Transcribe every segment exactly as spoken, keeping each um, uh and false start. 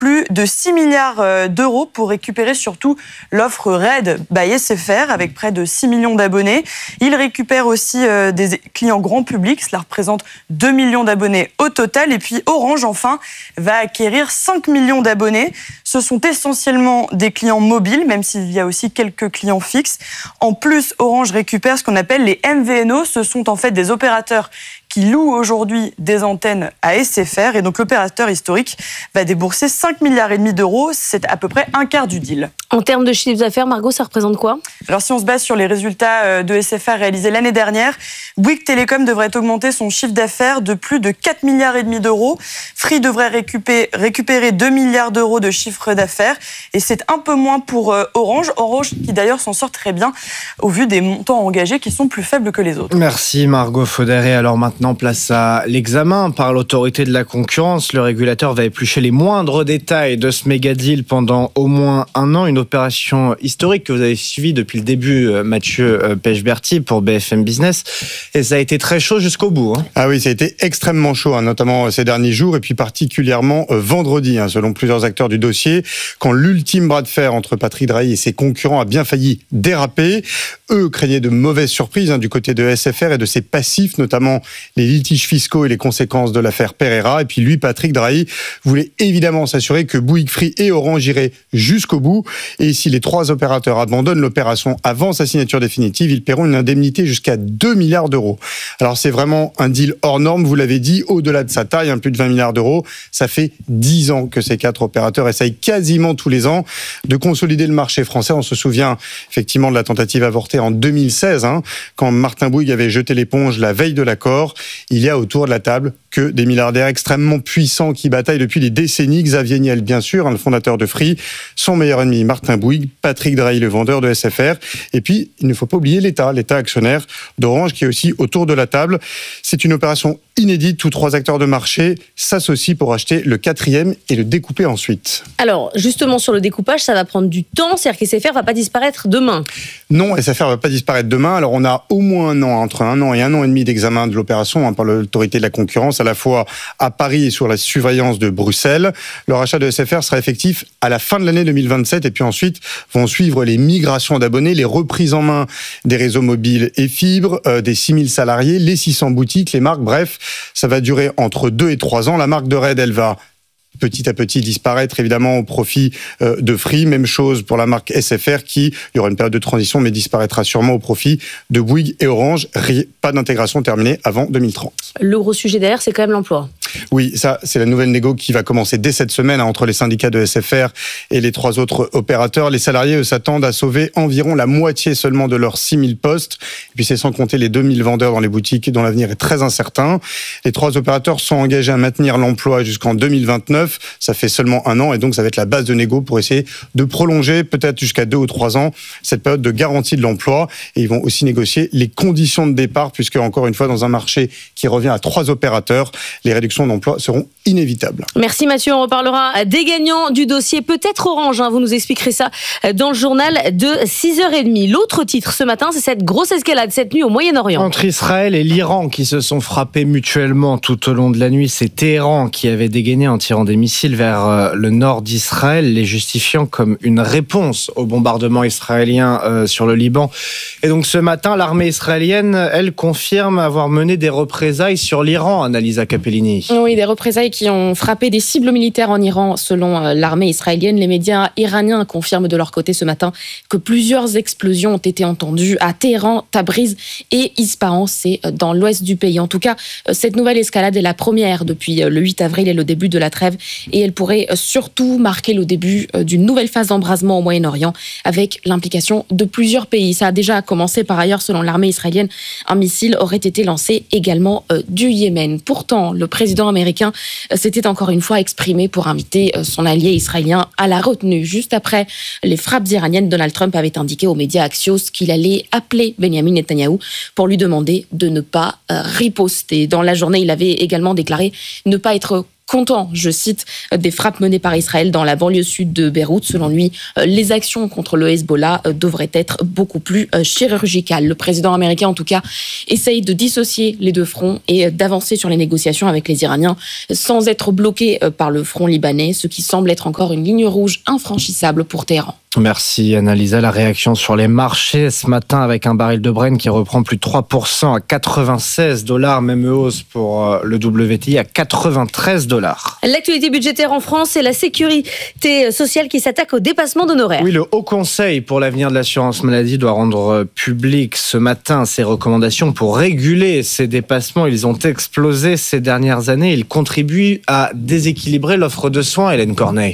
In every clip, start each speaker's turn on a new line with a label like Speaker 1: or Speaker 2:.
Speaker 1: plus de six milliards d'euros pour récupérer surtout l'offre Red by S F R avec près de six millions d'abonnés. Il récupère aussi des clients grand public, cela représente deux millions d'abonnés au total. Et puis Orange, enfin, va acquérir cinq millions d'abonnés. Ce sont essentiellement des clients mobiles, même s'il y a aussi quelques clients fixes. En plus, Orange récupère ce qu'on appelle les M V N O. Ce sont en fait des opérateurs qui loue aujourd'hui des antennes à S F R. Et donc, l'opérateur historique va débourser cinq milliards et demi d'euros. C'est à peu près un quart du deal.
Speaker 2: En termes de chiffre d'affaires, Margot, ça représente quoi ?
Speaker 1: Alors, si on se base sur les résultats de S F R réalisés l'année dernière, Bouygues Télécom devrait augmenter son chiffre d'affaires de plus de quatre milliards et demi d'euros. Free devrait récupérer, récupérer deux milliards d'euros de chiffre d'affaires. Et c'est un peu moins pour Orange. Orange qui d'ailleurs s'en sort très bien au vu des montants engagés qui sont plus faibles que les autres.
Speaker 3: Merci Margot Faudéré. Alors maintenant, place à l'examen par l'autorité de la concurrence. Le régulateur va éplucher les moindres détails de ce méga deal pendant au moins un an. Une opération historique que vous avez suivie depuis le début, Mathieu Pechberti, pour B F M Business. Et ça a été très chaud jusqu'au bout. Hein.
Speaker 4: Ah oui, ça a été extrêmement chaud, hein, notamment ces derniers jours, et puis particulièrement vendredi, hein, selon plusieurs acteurs du dossier, quand l'ultime bras de fer entre Patrick Drahi et ses concurrents a bien failli déraper. Eux craignaient de mauvaises surprises hein, du côté de S F R et de ses passifs, notamment les litiges fiscaux et les conséquences de l'affaire Pereira. Et puis lui, Patrick Drahi, voulait évidemment s'assurer que Bouygues, Free et Orange iraient jusqu'au bout. Et si les trois opérateurs abandonnent l'opération avant sa signature définitive, ils paieront une indemnité jusqu'à deux milliards d'euros. Alors c'est vraiment un deal hors norme, vous l'avez dit, au-delà de sa taille, hein, plus de vingt milliards d'euros. Ça fait dix ans que ces quatre opérateurs essayent quasiment tous les ans de consolider le marché français. On se souvient effectivement de la tentative avortée en deux mille seize, hein, quand Martin Bouygues avait jeté l'éponge la veille de l'accord. Il y a autour de la table que des milliardaires extrêmement puissants qui bataillent depuis des décennies. Xavier Niel, bien sûr, hein, le fondateur de Free, son meilleur ennemi, Martin Bouygues, Patrick Drahi, le vendeur de S F R. Et puis, il ne faut pas oublier l'État, l'État actionnaire d'Orange, qui est aussi autour de la table. C'est une opération inédite. Tous trois acteurs de marché s'associent pour acheter le quatrième et le découper ensuite.
Speaker 2: Alors, justement, sur le découpage, ça va prendre du temps. C'est-à-dire qu'S F R ne va pas disparaître demain.
Speaker 4: Non, S F R ne va pas disparaître demain. Alors, on a au moins un an, entre un an et un an et demi d'examen de l'opération hein, par l'autorité de la concurrence, à la fois à Paris et sur la surveillance de Bruxelles. Le rachat de S F R sera effectif à la fin de l'année deux mille vingt-sept. Et puis ensuite, vont suivre les migrations d'abonnés, les reprises en main des réseaux mobiles et fibres, euh, des six mille salariés, les six cents boutiques, les marques. Bref, ça va durer entre deux et trois ans. La marque de Red, elle va petit à petit disparaître évidemment au profit de Free. Même chose pour la marque S F R qui, il y aura une période de transition mais disparaîtra sûrement au profit de Bouygues et Orange. Pas d'intégration terminée avant deux mille trente.
Speaker 2: Le gros sujet derrière, c'est quand même l'emploi.
Speaker 4: Oui, ça, c'est la nouvelle négo qui va commencer dès cette semaine hein, entre les syndicats de S F R et les trois autres opérateurs. Les salariés, eux, s'attendent à sauver environ la moitié seulement de leurs six mille postes. Et puis c'est sans compter les deux mille vendeurs dans les boutiques dont l'avenir est très incertain. Les trois opérateurs sont engagés à maintenir l'emploi jusqu'en deux mille vingt-neuf. Ça fait seulement un an et donc ça va être la base de négo pour essayer de prolonger peut-être jusqu'à deux ou trois ans cette période de garantie de l'emploi. Et ils vont aussi négocier les conditions de départ puisque, encore une fois, dans un marché qui revient à trois opérateurs, les réductions d'emploi seront inévitables.
Speaker 2: Merci Mathieu, on reparlera des gagnants du dossier, peut-être Orange, hein, vous nous expliquerez ça dans le journal de six heures trente. L'autre titre ce matin, c'est cette grosse escalade cette nuit au Moyen-Orient.
Speaker 3: Entre Israël et l'Iran qui se sont frappés mutuellement tout au long de la nuit, c'est Téhéran qui avait dégainé en tirant des missiles vers le nord d'Israël, les justifiant comme une réponse au bombardement israélien euh, sur le Liban. Et donc ce matin, l'armée israélienne, elle, confirme avoir mené des représailles sur l'Iran, Annalisa Capellini.
Speaker 5: Oui, des représailles qui ont frappé des cibles militaires en Iran, selon l'armée israélienne. Les médias iraniens confirment de leur côté ce matin que plusieurs explosions ont été entendues à Téhéran, Tabriz et Ispahan, c'est dans l'ouest du pays. En tout cas, cette nouvelle escalade est la première depuis le huit avril et le début de la trêve. Et elle pourrait surtout marquer le début d'une nouvelle phase d'embrasement au Moyen-Orient, avec l'implication de plusieurs pays. Ça a déjà commencé par ailleurs, selon l'armée israélienne. Un missile aurait été lancé également du Yémen. Pourtant, le président américain s'était encore une fois exprimé pour inviter son allié israélien à la retenue. Juste après les frappes iraniennes, Donald Trump avait indiqué aux médias Axios qu'il allait appeler Benjamin Netanyahou pour lui demander de ne pas riposter. Dans la journée, il avait également déclaré ne pas être content, je cite, des frappes menées par Israël dans la banlieue sud de Beyrouth. Selon lui, les actions contre le Hezbollah devraient être beaucoup plus chirurgicales. Le président américain, en tout cas, essaye de dissocier les deux fronts et d'avancer sur les négociations avec les Iraniens sans être bloqué par le front libanais, ce qui semble être encore une ligne rouge infranchissable pour Téhéran.
Speaker 3: Merci Annalisa. La réaction sur les marchés ce matin avec un baril de Brent qui reprend plus de trois pour cent à quatre-vingt-seize dollars, même hausse pour le W T I à quatre-vingt-treize dollars.
Speaker 2: L'actualité budgétaire en France, c'est la sécurité sociale qui s'attaque au dépassement d'honoraires.
Speaker 3: Oui, le Haut Conseil pour l'avenir de l'assurance maladie doit rendre public ce matin ses recommandations pour réguler ces dépassements. Ils ont explosé ces dernières années. Ils contribuent à déséquilibrer l'offre de soins, Hélène Corneille.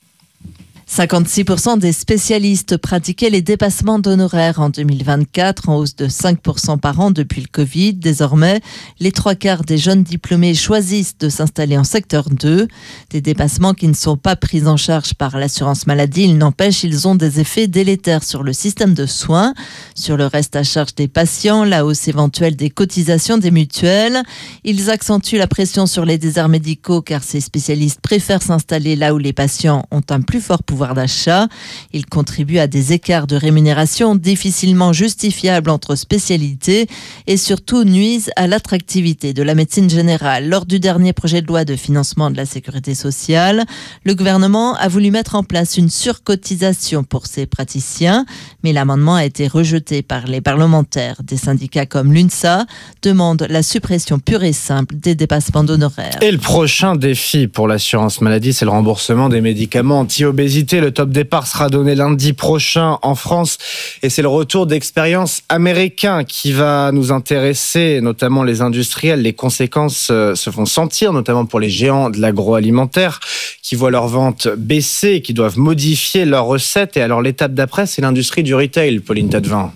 Speaker 6: cinquante-six pour cent des spécialistes pratiquaient les dépassements d'honoraires en deux mille vingt-quatre, en hausse de cinq pour cent par an depuis le Covid. Désormais, les trois quarts des jeunes diplômés choisissent de s'installer en secteur deux. Des dépassements qui ne sont pas pris en charge par l'assurance maladie. Il n'empêche, ils ont des effets délétères sur le système de soins, sur le reste à charge des patients, la hausse éventuelle des cotisations des mutuelles. Ils accentuent la pression sur les déserts médicaux car ces spécialistes préfèrent s'installer là où les patients ont un plus fort pouvoir d'achat. Ils contribuent à des écarts de rémunération difficilement justifiables entre spécialités et surtout nuisent à l'attractivité de la médecine générale. Lors du dernier projet de loi de financement de la sécurité sociale, le gouvernement a voulu mettre en place une surcotisation pour ces praticiens, mais l'amendement a été rejeté par les parlementaires. Des syndicats comme l'UNSA demandent la suppression pure et simple des dépassements d'honoraires.
Speaker 3: Et le prochain défi pour l'assurance maladie, c'est le remboursement des médicaments anti-obésité. Le top départ sera donné lundi prochain en France et c'est le retour d'expérience américain qui va nous intéresser, notamment les industriels. Les conséquences se font sentir, notamment pour les géants de l'agroalimentaire qui voient leurs ventes baisser, qui doivent modifier leurs recettes. Et alors l'étape d'après, c'est l'industrie du retail, Pauline Tadevin.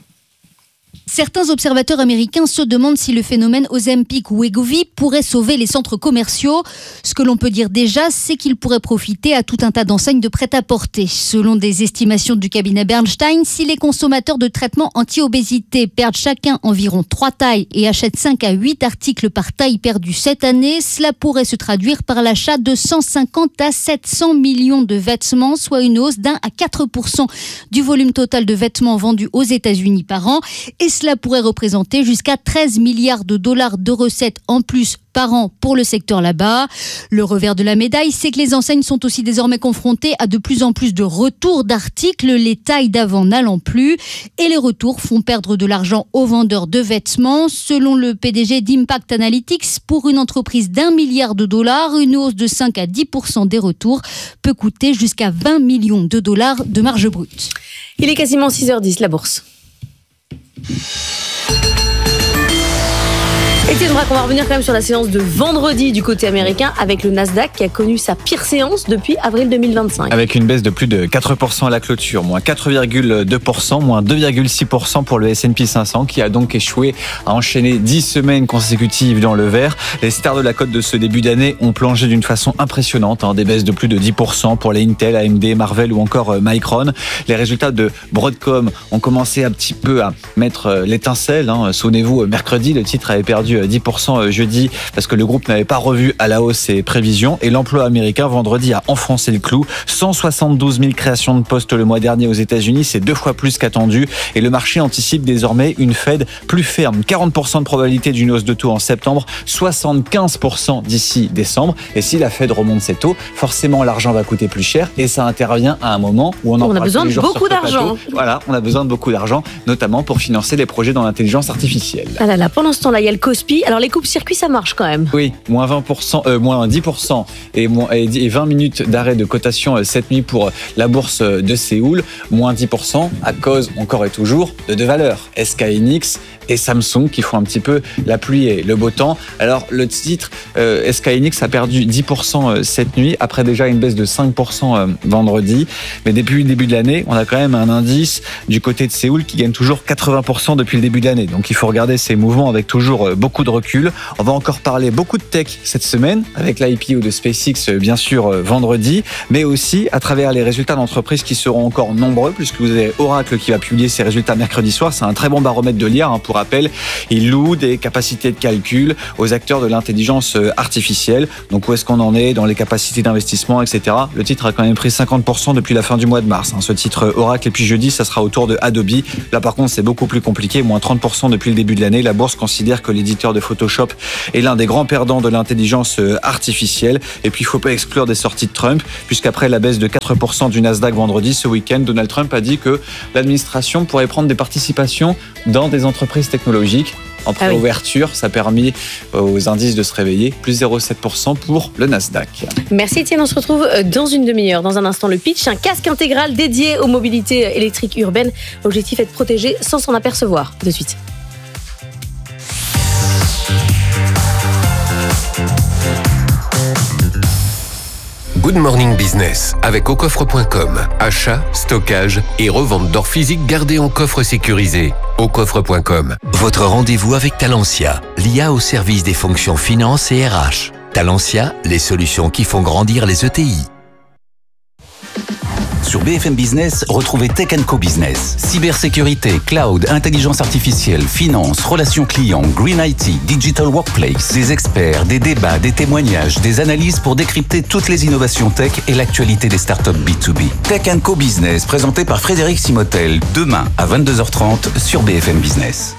Speaker 7: Certains observateurs américains se demandent si le phénomène Ozempic ou Wegovy pourrait sauver les centres commerciaux. Ce que l'on peut dire déjà, c'est qu'il pourrait profiter à tout un tas d'enseignes de prêt-à-porter. Selon des estimations du cabinet Bernstein, si les consommateurs de traitements anti-obésité perdent chacun environ trois tailles et achètent cinq à huit articles par taille perdue cette année, cela pourrait se traduire par l'achat de cent cinquante à sept cents millions de vêtements, soit une hausse d'un à quatre pour cent du volume total de vêtements vendus aux États-Unis par an. Et cela pourrait représenter jusqu'à treize milliards de dollars de recettes en plus par an pour le secteur là-bas. Le revers de la médaille, c'est que les enseignes sont aussi désormais confrontées à de plus en plus de retours d'articles, les tailles d'avant n'allant plus, et les retours font perdre de l'argent aux vendeurs de vêtements. Selon le P D G d'Impact Analytics, pour une entreprise d'un milliard de dollars, une hausse de cinq à dix pour cent des retours peut coûter jusqu'à vingt millions de dollars de marge brute.
Speaker 2: Il est quasiment six heures dix, la bourse. Étienne Braque, on va revenir quand même sur la séance de vendredi du côté américain avec le Nasdaq qui a connu sa pire séance depuis avril deux mille vingt-cinq.
Speaker 8: Avec une baisse de plus de quatre pour cent à la clôture, moins quatre virgule deux pour cent, moins deux virgule six pour cent pour le S and P cinq cents qui a donc échoué à enchaîner dix semaines consécutives dans le vert. Les stars de la cote de ce début d'année ont plongé d'une façon impressionnante, hein, des baisses de plus de dix pour cent pour les Intel, A M D, Marvell ou encore Micron. Les résultats de Broadcom ont commencé un petit peu à mettre l'étincelle. Hein. Souvenez-vous, mercredi, le titre avait perdu dix pour cent jeudi parce que le groupe n'avait pas revu à la hausse ses prévisions. Et l'emploi américain vendredi a enfoncé le clou. cent soixante-douze mille créations de postes le mois dernier aux États-Unis, c'est deux fois plus qu'attendu. Et le marché anticipe désormais une Fed plus ferme. quarante pour cent de probabilité d'une hausse de taux en septembre, soixante-quinze pour cent d'ici décembre. Et si la Fed remonte ses taux, forcément l'argent va coûter plus cher. Et ça intervient à un moment où on en
Speaker 2: on a besoin de beaucoup d'argent.
Speaker 8: Voilà, on a besoin de beaucoup d'argent, notamment pour financer les projets dans l'intelligence artificielle.
Speaker 2: Ah là là, pendant ce temps-là, il y a le Kospi. Alors les coupes-circuits, ça marche quand même.
Speaker 8: Oui, moins vingt pour cent, euh, moins dix pour cent et, moins, et vingt minutes d'arrêt de cotation euh, cette nuit pour la bourse de Séoul. Moins dix pour cent à cause encore et toujours de deux valeurs, S K Hynix et Samsung qui font un petit peu la pluie et le beau temps. Alors le titre euh, S K Hynix a perdu dix pour cent cette nuit après déjà une baisse de cinq pour cent euh, vendredi. Mais depuis le début de l'année, on a quand même un indice du côté de Séoul qui gagne toujours quatre-vingts pour cent depuis le début de l'année. Donc il faut regarder ces mouvements avec toujours euh, beaucoup beaucoup de recul. On va encore parler beaucoup de tech cette semaine avec l'I P O de SpaceX, bien sûr, vendredi, mais aussi à travers les résultats d'entreprises qui seront encore nombreux, puisque vous avez Oracle qui va publier ses résultats mercredi soir. C'est un très bon baromètre de l'I A. Hein. Pour rappel, il loue des capacités de calcul aux acteurs de l'intelligence artificielle. Donc où est-ce qu'on en est dans les capacités d'investissement, et cetera. Le titre a quand même pris cinquante pour cent depuis la fin du mois de mars. Hein. Ce titre Oracle, et puis jeudi, ça sera au tour de Adobe. Là, par contre, c'est beaucoup plus compliqué, moins trente pour cent depuis le début de l'année. La bourse considère que l'éditeur de Photoshop est l'un des grands perdants de l'intelligence artificielle. Et puis, il ne faut pas exclure des sorties de Trump, puisqu'après la baisse de quatre pour cent du Nasdaq vendredi, ce week-end, Donald Trump a dit que l'administration pourrait prendre des participations dans des entreprises technologiques. En préouverture, ça a permis aux indices de se réveiller, plus zéro virgule sept pour cent pour le Nasdaq.
Speaker 2: Merci Étienne, on se retrouve dans une demi-heure. Dans un instant, le pitch, un casque intégral dédié aux mobilités électriques urbaines. L'objectif est de protéger sans s'en apercevoir. De suite.
Speaker 9: Good Morning Business avec au coffre point com. Achat, stockage et revente d'or physique gardé en coffre sécurisé. au coffre point com.
Speaker 10: Votre rendez-vous avec Talentia, l'I A au service des fonctions finance et R H. Talentia, les solutions qui font grandir les E T I. Sur B F M Business, retrouvez Tech and Co Business. Cybersécurité, cloud, intelligence artificielle, finance, relations clients, green I T, digital workplace. Des experts, des débats, des témoignages, des analyses pour décrypter toutes les innovations tech et l'actualité des startups B deux B. Tech and Co Business, présenté par Frédéric Simotel, demain à vingt-deux heures trente sur B F M Business.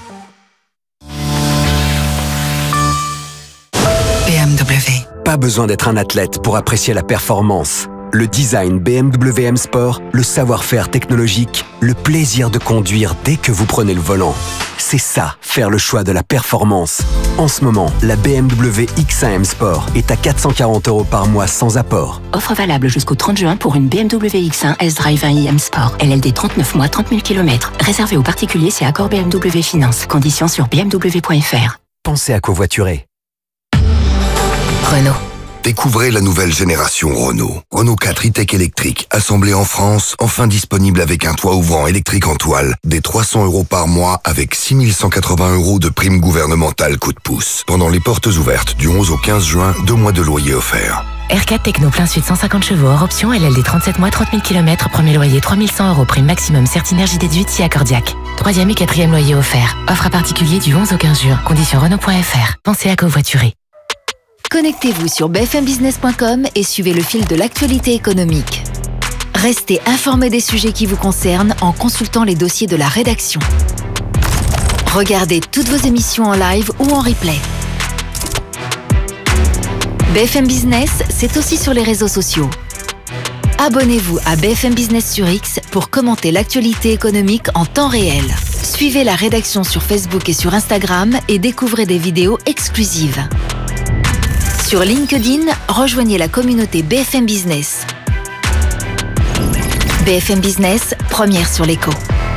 Speaker 11: B M W. Pas besoin d'être un athlète pour apprécier la performance. Le design B M W M Sport, le savoir-faire technologique, le plaisir de conduire dès que vous prenez le volant. C'est ça, faire le choix de la performance. En ce moment, la B M W X un M Sport est à quatre cent quarante euros par mois sans apport.
Speaker 12: Offre valable jusqu'au trente juin pour une B M W X un S-Drive un i M Sport. L L D trente-neuf mois, trente mille kilomètres. Réservé aux particuliers, c'est accord B M W Finance. Conditions sur b m w point f r.
Speaker 11: Pensez à covoiturer.
Speaker 12: Renault.
Speaker 13: Découvrez la nouvelle génération Renault. Renault quatre e-Tech électrique, assemblé en France, enfin disponible avec un toit ouvrant électrique en toile, des trois cents euros par mois avec six mille cent quatre-vingts euros de prime gouvernementale coup de pouce. Pendant les portes ouvertes du onze au quinze juin, deux mois de loyer offerts.
Speaker 12: R quatre Techno plein sud cent cinquante chevaux hors option, L L D trente-sept mois, trente mille kilomètres, premier loyer trois mille cent euros, prime maximum Certinergie déduite si accordiaque. Troisième et quatrième loyer offert. Offre à particulier du onze au quinze juin. Conditions Renault point f r. Pensez à covoiturer.
Speaker 14: Connectez-vous sur b f m business point com et suivez le fil de l'actualité économique. Restez informés des sujets qui vous concernent en consultant les dossiers de la rédaction. Regardez toutes vos émissions en live ou en replay. B F M Business, c'est aussi sur les réseaux sociaux. Abonnez-vous à B F M Business sur X pour commenter l'actualité économique en temps réel. Suivez la rédaction sur Facebook et sur Instagram et découvrez des vidéos exclusives. Sur LinkedIn, rejoignez la communauté B F M Business. B F M Business, première sur l'écho.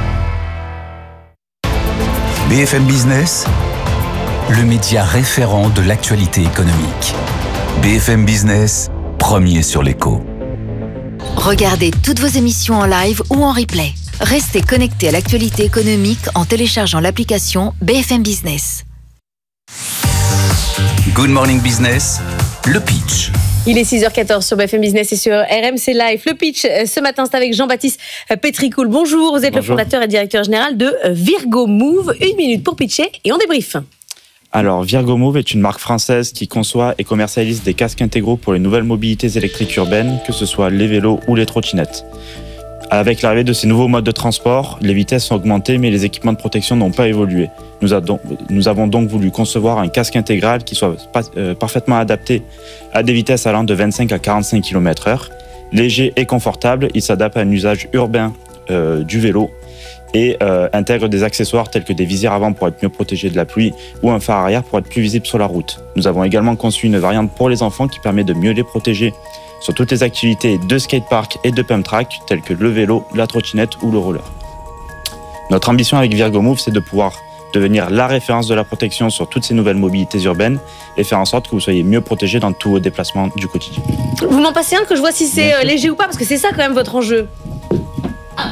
Speaker 10: B F M Business, le média référent de l'actualité économique. B F M Business, premier sur l'écho.
Speaker 14: Regardez toutes vos émissions en live ou en replay. Restez connectés à l'actualité économique en téléchargeant l'application B F M Business.
Speaker 10: Good Morning Business, le pitch.
Speaker 2: Il est six heures quatorze sur B F M Business et sur R M C Live. Le pitch, ce matin, c'est avec Jean-Baptiste Pétricoul. Bonjour, vous êtes Bonjour. Le fondateur et directeur général de Virgo Move. Une minute pour pitcher et on débrief.
Speaker 15: Alors, Virgo Move est une marque française qui conçoit et commercialise des casques intégraux pour les nouvelles mobilités électriques urbaines, que ce soit les vélos ou les trottinettes. Avec l'arrivée de ces nouveaux modes de transport, les vitesses sont augmentées, mais les équipements de protection n'ont pas évolué. Nous, a donc, nous avons donc voulu concevoir un casque intégral qui soit pas, euh, parfaitement adapté à des vitesses allant de vingt-cinq à quarante-cinq kilomètres heure. Léger et confortable, il s'adapte à un usage urbain euh, du vélo et euh, intègre des accessoires tels que des visières avant pour être mieux protégés de la pluie ou un phare arrière pour être plus visible sur la route. Nous avons également conçu une variante pour les enfants qui permet de mieux les protéger sur toutes les activités de skatepark et de pump track telles que le vélo, la trottinette ou le roller. Notre ambition avec Virgo Move, c'est de pouvoir devenir la référence de la protection sur toutes ces nouvelles mobilités urbaines et faire en sorte que vous soyez mieux protégés dans tous vos déplacements du quotidien.
Speaker 2: Vous m'en passez un que je vois si c'est euh, léger ou pas, parce que c'est ça quand même votre enjeu. Ah, merci.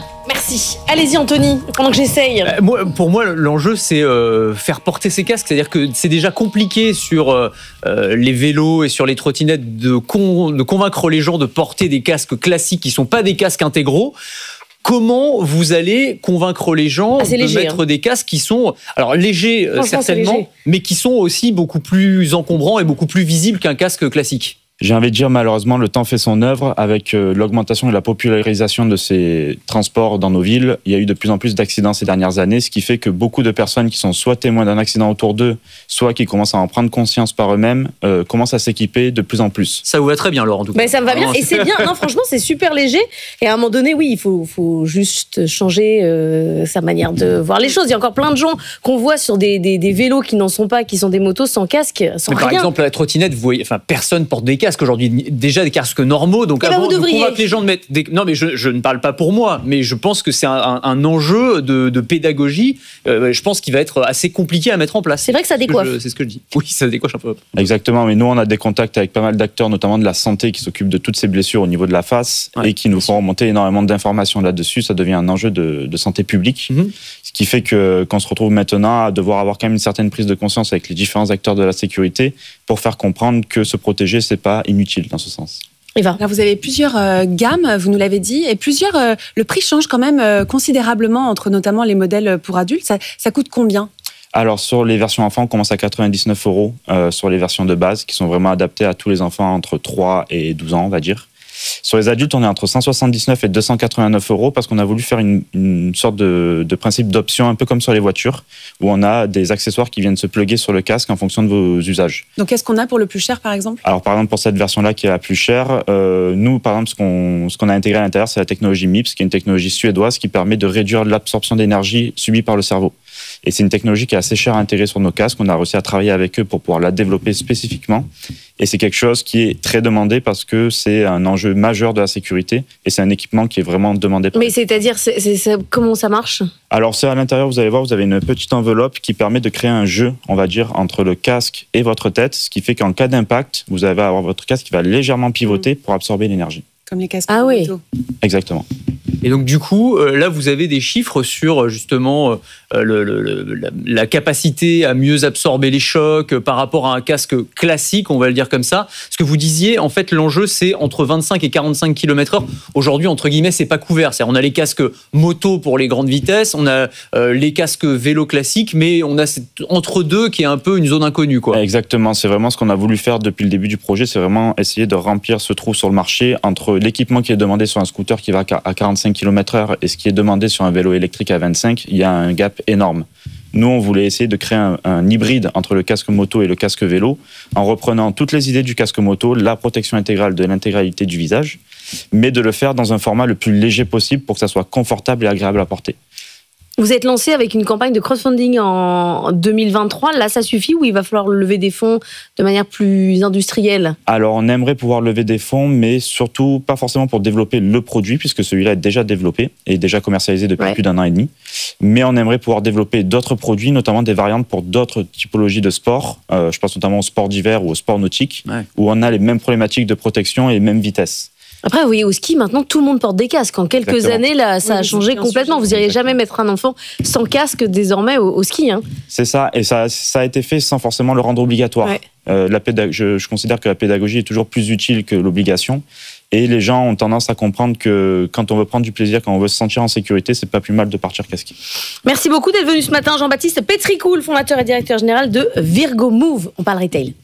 Speaker 2: Merci. Allez-y Anthony, pendant que j'essaye.
Speaker 16: Euh, moi, pour moi, l'enjeu, c'est euh, faire porter ces casques. C'est-à-dire que c'est déjà compliqué sur euh, les vélos et sur les trottinettes de, con, de convaincre les gens de porter des casques classiques qui ne sont pas des casques intégraux. Comment vous allez convaincre les gens
Speaker 2: ah,
Speaker 16: de
Speaker 2: léger,
Speaker 16: mettre
Speaker 2: hein.
Speaker 16: des casques qui sont, alors légers certainement, léger. mais qui sont aussi beaucoup plus encombrants et beaucoup plus visibles qu'un casque classique?
Speaker 15: J'ai envie de dire, malheureusement, le temps fait son œuvre. Avec euh, l'augmentation et la popularisation de ces transports dans nos villes, il y a eu de plus en plus d'accidents ces dernières années, ce qui fait que beaucoup de personnes qui sont soit témoins d'un accident autour d'eux, soit qui commencent à en prendre conscience par eux-mêmes, euh, commencent à s'équiper de plus en plus.
Speaker 16: Ça vous va très bien, Laurent, en tout cas.
Speaker 2: Ben, ça me va bien, et c'est bien. Non, franchement, c'est super léger. Et à un moment donné, oui, il faut, faut juste changer euh, sa manière de voir les choses. Il y a encore plein de gens qu'on voit sur des, des, des vélos qui n'en sont pas, qui sont des motos sans casque, sans
Speaker 16: Mais
Speaker 2: rien.
Speaker 16: par exemple, la trottinette, vous voyez, enfin, personne porte des casques aujourd'hui, déjà des casques normaux, donc
Speaker 2: eh
Speaker 16: avant
Speaker 2: ben
Speaker 16: de convaincre les gens de mettre des... Non, mais je, je ne parle pas pour moi, mais je pense que c'est un, un, un enjeu de, de pédagogie, euh, je pense qu'il va être assez compliqué à mettre en place.
Speaker 2: C'est vrai que ça décoiffe.
Speaker 16: C'est ce que je dis. Oui, ça décoiffe un peu.
Speaker 15: Exactement, mais nous, on a des contacts avec pas mal d'acteurs, notamment de la santé, qui s'occupent de toutes ces blessures au niveau de la face, ouais, et qui nous font remonter énormément d'informations là-dessus. Ça devient un enjeu de, de santé publique, mmh. ce qui fait que, qu'on se retrouve maintenant à devoir avoir quand même une certaine prise de conscience avec les différents acteurs de la sécurité pour faire comprendre que se protéger, c'est pas inutile dans ce sens.
Speaker 17: Eva. Alors vous avez plusieurs euh, gammes, vous nous l'avez dit, et plusieurs. Euh, le prix change quand même euh, considérablement entre notamment les modèles pour adultes. Ça, ça coûte combien ?
Speaker 15: Alors sur les versions enfants, on commence à quatre-vingt-dix-neuf euros euh, sur les versions de base, qui sont vraiment adaptées à tous les enfants entre trois et douze ans, on va dire. Sur les adultes, on est entre cent soixante-dix-neuf et deux cent quatre-vingt-neuf euros parce qu'on a voulu faire une, une sorte de, de principe d'option, un peu comme sur les voitures, où on a des accessoires qui viennent se plugger sur le casque en fonction de vos usages.
Speaker 17: Donc, qu'est-ce qu'on a pour le plus cher, par exemple ?
Speaker 15: Alors, par exemple, pour cette version-là qui est la plus chère, euh, nous, par exemple, ce qu'on, ce qu'on a intégré à l'intérieur, c'est la technologie M I P S, qui est une technologie suédoise qui permet de réduire l'absorption d'énergie subie par le cerveau. Et c'est une technologie qui est assez chère à intégrer sur nos casques. On a réussi à travailler avec eux pour pouvoir la développer spécifiquement. Et c'est quelque chose qui est très demandé parce que c'est un enjeu majeur de la sécurité et c'est un équipement qui est vraiment demandé.
Speaker 2: Mais c'est-à-dire, c'est, c'est, c'est, comment ça marche ?
Speaker 15: Alors, c'est à l'intérieur, vous allez voir, vous avez une petite enveloppe qui permet de créer un jeu, on va dire, entre le casque et votre tête, ce qui fait qu'en cas d'impact, vous allez avoir votre casque qui va légèrement pivoter pour absorber l'énergie.
Speaker 17: Comme les casques
Speaker 2: ah oui.
Speaker 15: Exactement.
Speaker 16: Et donc du coup, euh, là, vous avez des chiffres sur justement euh, le, le, le, la, la capacité à mieux absorber les chocs euh, par rapport à un casque classique, on va le dire comme ça. Ce que vous disiez, en fait, l'enjeu, c'est entre vingt-cinq et quarante-cinq kilomètres heure. Aujourd'hui, entre guillemets, c'est pas couvert. C'est-à-dire, on a les casques moto pour les grandes vitesses, on a euh, les casques vélo classiques, mais on a cette entre-deux qui est un peu une zone inconnue, quoi.
Speaker 15: Exactement. C'est vraiment ce qu'on a voulu faire depuis le début du projet. C'est vraiment essayer de remplir ce trou sur le marché entre l'équipement qui est demandé sur un scooter qui va à quarante-cinq kilomètres heure et ce qui est demandé sur un vélo électrique à vingt-cinq, il y a un gap énorme. Nous, on voulait essayer de créer un, un hybride entre le casque moto et le casque vélo en reprenant toutes les idées du casque moto, la protection intégrale de l'intégralité du visage, mais de le faire dans un format le plus léger possible pour que ça soit confortable et agréable à porter.
Speaker 2: Vous êtes lancé avec une campagne de crowdfunding en deux mille vingt-trois. Là, ça suffit ou il va falloir lever des fonds de manière plus industrielle ?
Speaker 15: Alors, on aimerait pouvoir lever des fonds, mais surtout pas forcément pour développer le produit, puisque celui-là est déjà développé et déjà commercialisé depuis ouais. plus d'un an et demi. Mais on aimerait pouvoir développer d'autres produits, notamment des variantes pour d'autres typologies de sports. Euh, je pense notamment au sport d'hiver ou au sport nautique, ouais. où on a les mêmes problématiques de protection et les mêmes vitesses.
Speaker 2: Après, oui, au ski, maintenant, tout le monde porte des casques. En quelques Exactement. années, là, ça oui, a changé complètement. Vous n'iriez jamais mettre un enfant sans casque désormais au, au ski. Hein.
Speaker 15: C'est ça, et ça, ça a été fait sans forcément le rendre obligatoire. Ouais. Euh, la pédag- je, je considère que la pédagogie est toujours plus utile que l'obligation. Et les gens ont tendance à comprendre que quand on veut prendre du plaisir, quand on veut se sentir en sécurité, c'est pas plus mal de partir casqué.
Speaker 2: Merci beaucoup d'être venu ce matin, Jean-Baptiste Petricoul, fondateur et directeur général de Virgo Move. On parle retail.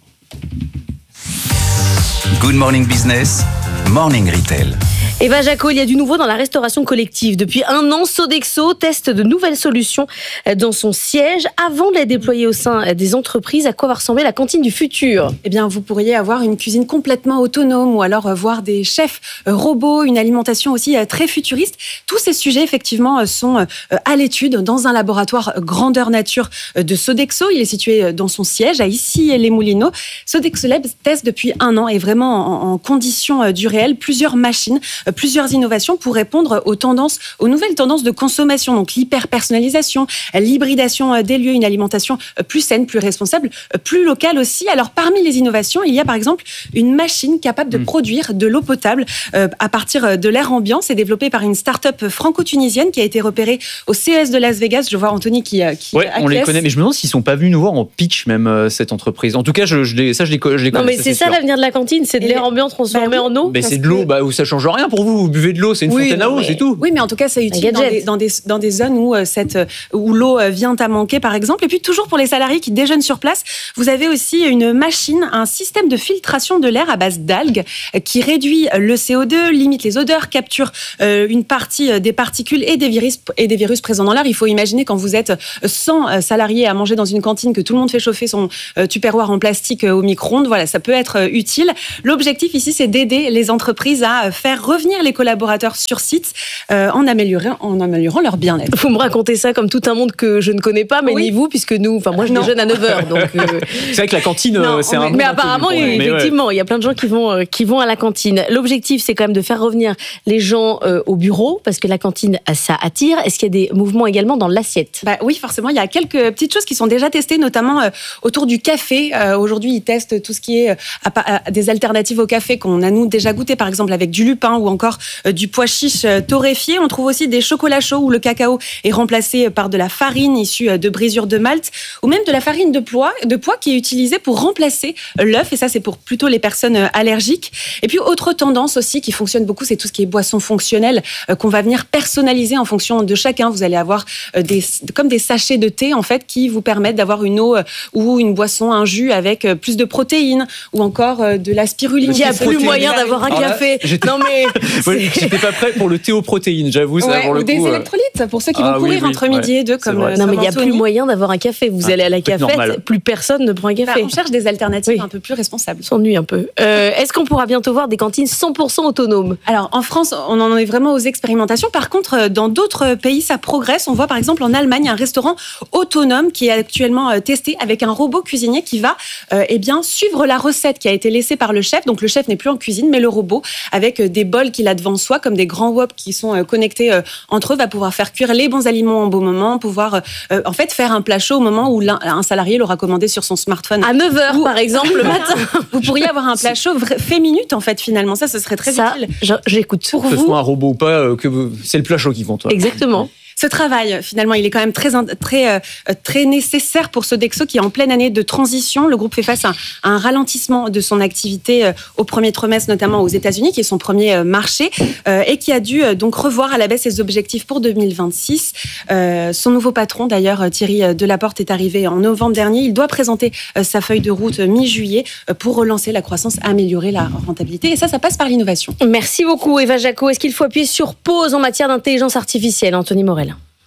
Speaker 10: Good Morning Business, Morning Retail.
Speaker 2: Eva Jaco, il y a du nouveau dans la restauration collective. Depuis un an, Sodexo teste de nouvelles solutions dans son siège avant de les déployer au sein des entreprises. À quoi va ressembler la cantine du futur ?
Speaker 17: Eh bien, vous pourriez avoir une cuisine complètement autonome ou alors voir des chefs robots, une alimentation aussi très futuriste. Tous ces sujets, effectivement, sont à l'étude dans un laboratoire grandeur nature de Sodexo. Il est situé dans son siège à Issy-les-Moulineaux. Sodexo Labs teste depuis un an et vraiment en conditions du réel plusieurs machines plusieurs innovations pour répondre aux tendances, aux nouvelles tendances de consommation, donc l'hyper-personnalisation, l'hybridation des lieux, une alimentation plus saine, plus responsable, plus locale aussi. Alors, parmi les innovations, il y a par exemple une machine capable de mmh. produire de l'eau potable euh, à partir de l'air ambiant. C'est développé par une start-up franco-tunisienne qui a été repérée au C E S de Las Vegas. Je vois Anthony qui, qui
Speaker 16: ouais, on les connaît, mais je me demande s'ils sont pas venus nous voir en pitch même euh, cette entreprise. En tout cas, je, je les, ça je les, je les connais.
Speaker 2: Non, mais
Speaker 16: ça,
Speaker 2: c'est, c'est ça sûr. L'avenir de la cantine, c'est de l'air ambiant transformé bah, oui. en eau.
Speaker 16: Mais c'est de l'eau, bah, où ça change rien pour vous. Vous buvez de l'eau, c'est une oui, fontaine à eau,
Speaker 17: mais,
Speaker 16: c'est tout.
Speaker 17: Oui, mais en tout cas, c'est utile dans des, dans, des, dans des zones où, euh, cette, où l'eau vient à manquer, par exemple. Et puis, toujours pour les salariés qui déjeunent sur place, vous avez aussi une machine, un système de filtration de l'air à base d'algues qui réduit le C O deux, limite les odeurs, capture euh, une partie des particules et des virus, et des virus présents dans l'air. Il faut imaginer quand vous êtes cent salariés à manger dans une cantine, que tout le monde fait chauffer son euh, tupperware en plastique euh, au micro-ondes. Voilà, ça peut être euh, utile. L'objectif ici, c'est d'aider les entreprises à faire revenir les collaborateurs sur site euh, en, améliorant, en améliorant leur bien-être.
Speaker 2: Vous me racontez ça comme tout un monde que je ne connais pas, mais oui. ni vous, puisque nous, enfin moi je déjeune à neuf heures. Donc, euh...
Speaker 16: c'est vrai que la cantine, non, c'est
Speaker 2: mais,
Speaker 16: un
Speaker 2: Mais apparemment, mais effectivement, ouais. il y a plein de gens qui vont, euh, qui vont à la cantine. L'objectif, c'est quand même de faire revenir les gens euh, au bureau, parce que la cantine, ça attire. Est-ce qu'il y a des mouvements également dans l'assiette ?
Speaker 17: Bah oui, forcément, il y a quelques petites choses qui sont déjà testées, notamment euh, autour du café. Euh, aujourd'hui, ils testent tout ce qui est euh, à, à, des alternatives au café qu'on a nous déjà goûté, par exemple avec du lupin ou encore euh, du pois chiche euh, torréfié. On trouve aussi des chocolats chauds où le cacao est remplacé par de la farine issue euh, de brisure de malt, ou même de la farine de pois, de pois qui est utilisée pour remplacer euh, l'œuf. Et ça, c'est pour plutôt les personnes euh, allergiques. Et puis, autre tendance aussi qui fonctionne beaucoup, c'est tout ce qui est boissons fonctionnelles euh, qu'on va venir personnaliser en fonction de chacun. Vous allez avoir euh, des, comme des sachets de thé, en fait, qui vous permettent d'avoir une eau euh, ou une boisson, un jus avec euh, plus de protéines, ou encore euh, de la spiruline.
Speaker 2: Il n'y a plus moyen d'avoir un
Speaker 16: Alors
Speaker 2: café.
Speaker 16: Là, j'étais...
Speaker 2: Non, mais...
Speaker 16: ouais, j'étais pas prêt pour le thé aux protéines, j'avoue. Ça,
Speaker 17: ouais,
Speaker 16: pour le
Speaker 17: ou des
Speaker 16: coup,
Speaker 17: électrolytes, pour ceux qui
Speaker 16: ah,
Speaker 17: vont courir
Speaker 16: oui, oui,
Speaker 17: entre midi
Speaker 16: ouais,
Speaker 17: et deux. Comme
Speaker 16: vrai,
Speaker 2: non, mais il n'y a plus moyen d'avoir un café. Vous ah, allez à la cafette, plus personne ne prend un café.
Speaker 17: Bah, on cherche des alternatives oui. un peu plus responsables.
Speaker 2: On s'ennuie un peu. Euh, est-ce qu'on pourra bientôt voir des cantines cent pour cent autonomes ?
Speaker 17: Alors, en France, on en est vraiment aux expérimentations. Par contre, dans d'autres pays, ça progresse. On voit par exemple en Allemagne un restaurant autonome qui est actuellement testé avec un robot cuisinier qui va euh, eh bien, suivre la recette qui a été laissée par le chef. Donc, le chef n'est plus en cuisine, mais le robot, avec des bols qu'il a devant soi, comme des grands wops qui sont connectés euh, entre eux, va pouvoir faire cuire les bons aliments en bon moment, pouvoir euh, en fait faire un plat chaud au moment où un salarié l'aura commandé sur son smartphone.
Speaker 2: À neuf heures, par exemple, le matin.
Speaker 17: Vous pourriez avoir un plat chaud fait minute, en fait, finalement. Ça, ce serait très
Speaker 2: ça,
Speaker 17: utile.
Speaker 2: J'écoute.
Speaker 17: Pour
Speaker 16: que ce
Speaker 17: vous,
Speaker 16: soit un robot ou pas, euh, que vous... c'est le plat chaud qui compte.
Speaker 2: Exactement.
Speaker 17: Ce travail, finalement, il est quand même très, très, euh, très nécessaire pour Sodexo qui est en pleine année de transition. Le groupe fait face à, à un ralentissement de son activité euh, au premier trimestre, notamment aux États-Unis, qui est son premier euh, marché, euh, et qui a dû euh, donc revoir à la baisse ses objectifs pour deux mille vingt-six. Euh, son nouveau patron, d'ailleurs, Thierry Delaporte, est arrivé en novembre dernier. Il doit présenter euh, sa feuille de route euh, mi-juillet euh, pour relancer la croissance, améliorer la rentabilité. Et ça, ça passe par l'innovation.
Speaker 2: Merci beaucoup, Eva Jaco. Est-ce qu'il faut appuyer sur pause en matière d'intelligence artificielle, Anthony Morel?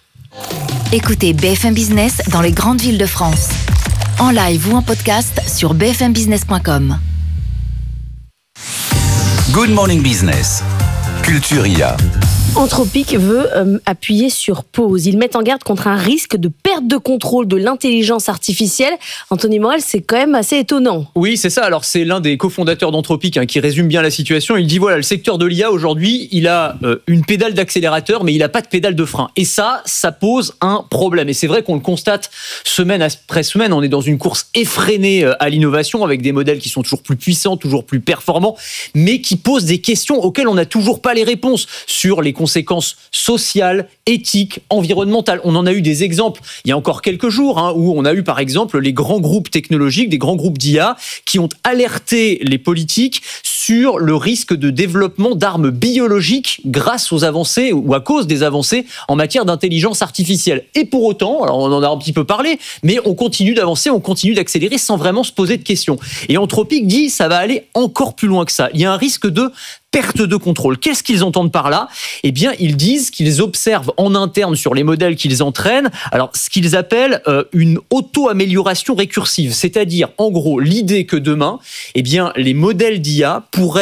Speaker 14: Écoutez B F M Business dans les grandes villes de France. En live ou en podcast sur b f m business point com.
Speaker 10: Good Morning Business. Culture I A.
Speaker 2: Anthropic veut euh, appuyer sur pause. Ils mettent en garde contre un risque de perte de contrôle de l'intelligence artificielle. Anthony Morel, c'est quand même assez étonnant.
Speaker 16: Oui, c'est ça. Alors, c'est l'un des cofondateurs d'Anthropic hein, qui résume bien la situation. Il dit, voilà, le secteur de l'I A, aujourd'hui, il a euh, une pédale d'accélérateur, mais il n'a pas de pédale de frein. Et ça, ça pose un problème. Et c'est vrai qu'on le constate semaine après semaine. On est dans une course effrénée à l'innovation, avec des modèles qui sont toujours plus puissants, toujours plus performants, mais qui posent des questions auxquelles on n'a toujours pas les réponses sur les conséquences sociales, éthiques, environnementales. On en a eu des exemples il y a encore quelques jours, hein, où on a eu par exemple les grands groupes technologiques, des grands groupes d'I A, qui ont alerté les politiques sur le risque de développement d'armes biologiques grâce aux avancées ou à cause des avancées en matière d'intelligence artificielle. Et pour autant, alors on en a un petit peu parlé, mais on continue d'avancer, on continue d'accélérer sans vraiment se poser de questions. Et Anthropic dit ça va aller encore plus loin que ça. Il y a un risque de perte de contrôle. Qu'est-ce qu'ils entendent par là ? Eh bien, ils disent qu'ils observent en interne sur les modèles qu'ils entraînent, alors ce qu'ils appellent euh, une auto-amélioration récursive, c'est-à-dire, en gros, l'idée que demain, eh bien, les modèles d'I A pourraient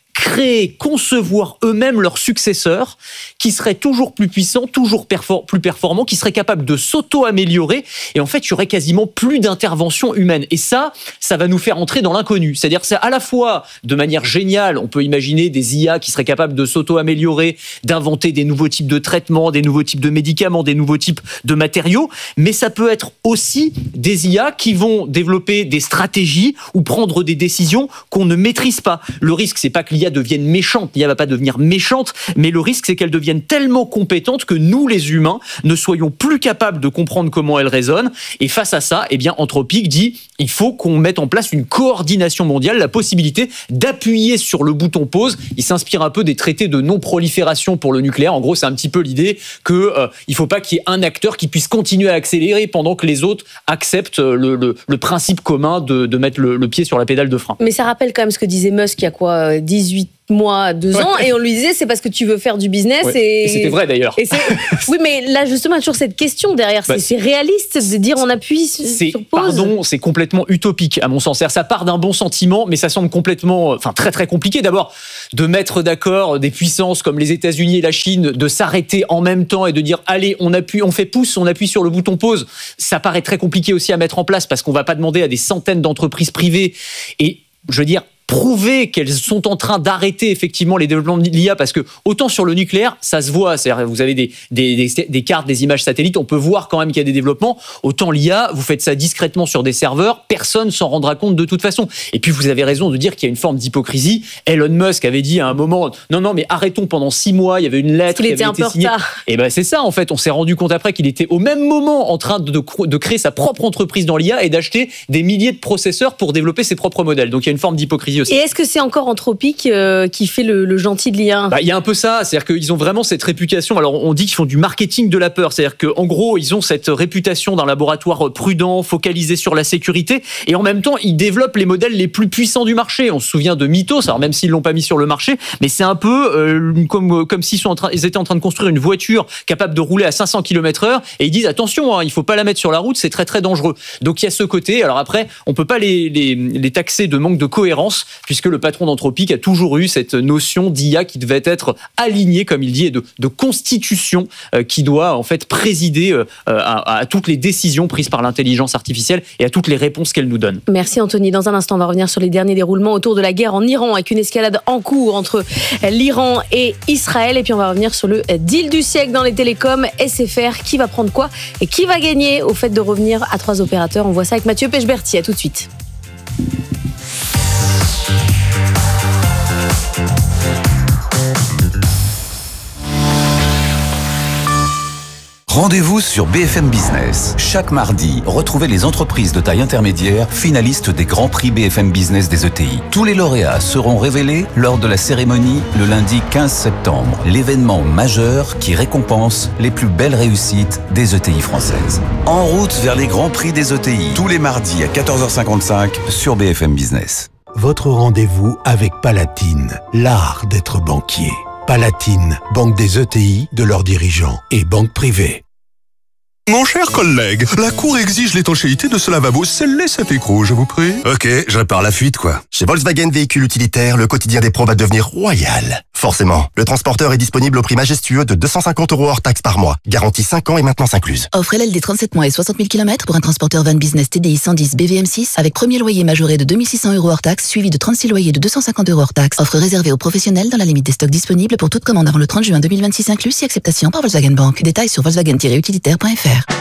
Speaker 16: créer, concevoir eux-mêmes leurs successeurs qui seraient toujours plus puissants, toujours perfor- plus performants, qui seraient capables de s'auto-améliorer. Et en fait, il y aurait quasiment plus d'intervention humaine. Et ça, ça va nous faire entrer dans l'inconnu. C'est-à-dire que c'est à la fois, de manière géniale, on peut imaginer des I A qui seraient capables de s'auto-améliorer, d'inventer des nouveaux types de traitements, des nouveaux types de médicaments, des nouveaux types de matériaux. Mais ça peut être aussi des I A qui vont développer des stratégies ou prendre des décisions qu'on ne maîtrise pas. Le risque, c'est pas que l'I A devienne méchante. L'I A va pas devenir méchante, mais le risque, c'est qu'elle devienne tellement compétente que nous, les humains, ne soyons plus capables de comprendre comment elle raisonne. Et face à ça, eh bien, Anthropic dit, il faut qu'on mette en place une coordination mondiale, la possibilité d'appuyer sur le bouton pause. Il s'inspire un peu des traités de non-prolifération pour le nucléaire. En gros, c'est un petit peu l'idée que euh, il faut pas qu'il y ait un acteur qui puisse continuer à accélérer pendant que les autres acceptent le, le, le principe commun de, de mettre le, le pied sur la pédale de frein.
Speaker 2: Mais ça rappelle quand même ce que disait Musk il y a quoi, dix-huit mois, deux ans, ouais. Et on lui disait c'est parce que tu veux faire du business.
Speaker 16: Ouais.
Speaker 2: Et...
Speaker 16: et c'était vrai d'ailleurs.
Speaker 2: Et oui, mais là justement, il y a toujours cette question derrière. Bah, c'est, c'est réaliste de dire on appuie
Speaker 16: c'est,
Speaker 2: sur pause.
Speaker 16: Pardon, c'est complètement utopique à mon sens. Ça part d'un bon sentiment, mais ça semble complètement, enfin très très compliqué. D'abord, de mettre d'accord des puissances comme les États-Unis et la Chine, de s'arrêter en même temps et de dire allez, on appuie, on fait pouce, on appuie sur le bouton pause. Ça paraît très compliqué aussi à mettre en place parce qu'on va pas demander à des centaines d'entreprises privées et je veux dire. Prouver qu'elles sont en train d'arrêter effectivement les développements de l'I A parce que autant sur le nucléaire ça se voit, c'est-à-dire vous avez des, des, des, des cartes, des images satellites, on peut voir quand même qu'il y a des développements, autant l'I A vous faites ça discrètement sur des serveurs, personne s'en rendra compte de toute façon. Et puis vous avez raison de dire qu'il y a une forme d'hypocrisie. Elon Musk avait dit à un moment non non mais arrêtons pendant six mois, il y avait une lettre qui avait été signée. Et ben c'est ça en fait, on s'est rendu compte après qu'il était au même moment en train de, de, de créer sa propre entreprise dans l'I A et d'acheter des milliers de processeurs pour développer ses propres modèles. Donc il y a une forme d'hypocrisie aussi.
Speaker 2: Et est-ce que c'est encore Anthropic euh, qui fait le, le gentil de l'I A ?
Speaker 16: Bah, il y a un peu ça, c'est-à-dire qu'ils ont vraiment cette réputation. Alors on dit qu'ils font du marketing de la peur, c'est-à-dire qu'en gros ils ont cette réputation d'un laboratoire prudent, focalisé sur la sécurité, et en même temps ils développent les modèles les plus puissants du marché. On se souvient de Mythos, alors même s'ils l'ont pas mis sur le marché, mais c'est un peu euh, comme comme s'ils sont en train, ils étaient en train de construire une voiture capable de rouler à cinq cents kilomètres heure, et ils disent attention, hein, il faut pas la mettre sur la route, c'est très très dangereux. Donc il y a ce côté. Alors après, on peut pas les les, les taxer de manque de cohérence, puisque le patron d'Anthropic a toujours eu cette notion d'I A qui devait être alignée, comme il dit, et de, de constitution euh, qui doit en fait présider euh, à, à toutes les décisions prises par l'intelligence artificielle et à toutes les réponses qu'elle nous donne.
Speaker 2: Merci Anthony. Dans un instant, on va revenir sur les derniers déroulements autour de la guerre en Iran, avec une escalade en cours entre l'Iran et Israël. Et puis on va revenir sur le deal du siècle dans les télécoms, S F R. Qui va prendre quoi et qui va gagner au fait de revenir à trois opérateurs? On voit ça avec Mathieu Pechberti. À tout de suite.
Speaker 10: Rendez-vous sur B F M Business. Chaque mardi, retrouvez les entreprises de taille intermédiaire finalistes des Grands Prix B F M Business des E T I. Tous les lauréats seront révélés lors de la cérémonie le lundi quinze septembre. L'événement majeur qui récompense les plus belles réussites des E T I françaises. En route vers les Grands Prix des E T I. Tous les mardis à quatorze heures cinquante-cinq sur B F M Business.
Speaker 18: Votre rendez-vous avec Palatine, l'art d'être banquier. Palatine, banque des E T I, de leurs dirigeants et banque privée.
Speaker 19: Mon cher collègue, la Cour exige l'étanchéité de ce lavabo scellé cet écrou, je vous prie.
Speaker 20: Ok, je répare la fuite, quoi. Chez Volkswagen Véhicules Utilitaires, le quotidien des pros va devenir royal. Forcément, le transporteur est disponible au prix majestueux de deux cent cinquante euros hors taxe par mois. Garantie cinq ans et maintenance incluse.
Speaker 21: Offre L L D trente-sept mois et soixante mille kilomètres pour un transporteur van business T D I cent dix B V M six avec premier loyer majoré de deux mille six cents euros hors taxe, suivi de trente-six loyers de deux cent cinquante euros hors taxe. Offre réservée aux professionnels dans la limite des stocks disponibles pour toute commande avant le trente juin deux mille vingt-six inclus, si acceptation par Volkswagen Bank. Détails sur volkswagen tiret utilitaire point f r.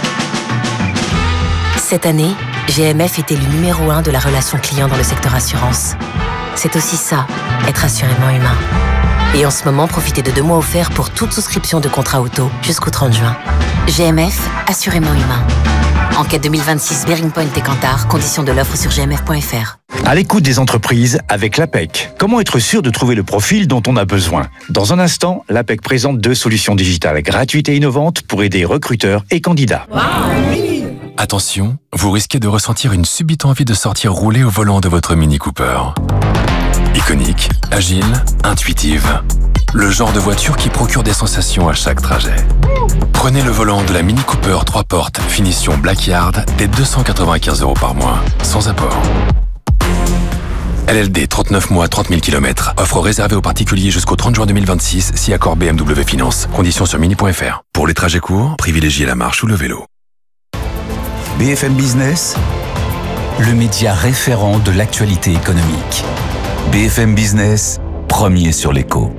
Speaker 12: Cette année, G M F est élu numéro un de la relation client dans le secteur assurance. C'est aussi ça, être assurément humain. Et en ce moment, profitez de deux mois offerts pour toute souscription de contrat auto jusqu'au trente juin. G M F, assurément humain. Enquête deux mille vingt-six, Bearing Point et Kantar, conditions de l'offre sur g m f point f r.
Speaker 22: À l'écoute des entreprises avec l'A P E C. Comment être sûr de trouver le profil dont on a besoin? Dans un instant, l'A P E C présente deux solutions digitales gratuites et innovantes pour aider recruteurs et candidats.
Speaker 23: Attention, vous risquez de ressentir une subite envie de sortir rouler au volant de votre Mini Cooper. Iconique, agile, intuitive. Le genre de voiture qui procure des sensations à chaque trajet. Prenez le volant de la Mini Cooper trois portes, finition Blackyard, dès deux cent quatre-vingt-quinze euros par mois, sans apport. L L D, trente-neuf mois, trente mille kilomètres. Offre réservée aux particuliers jusqu'au trente juin deux mille vingt-six, si accord B M W Finance. Conditions sur mini point f r. Pour les trajets courts, privilégiez la marche ou le vélo.
Speaker 10: B F M Business, le média référent de l'actualité économique. B F M Business, premier sur l'écho.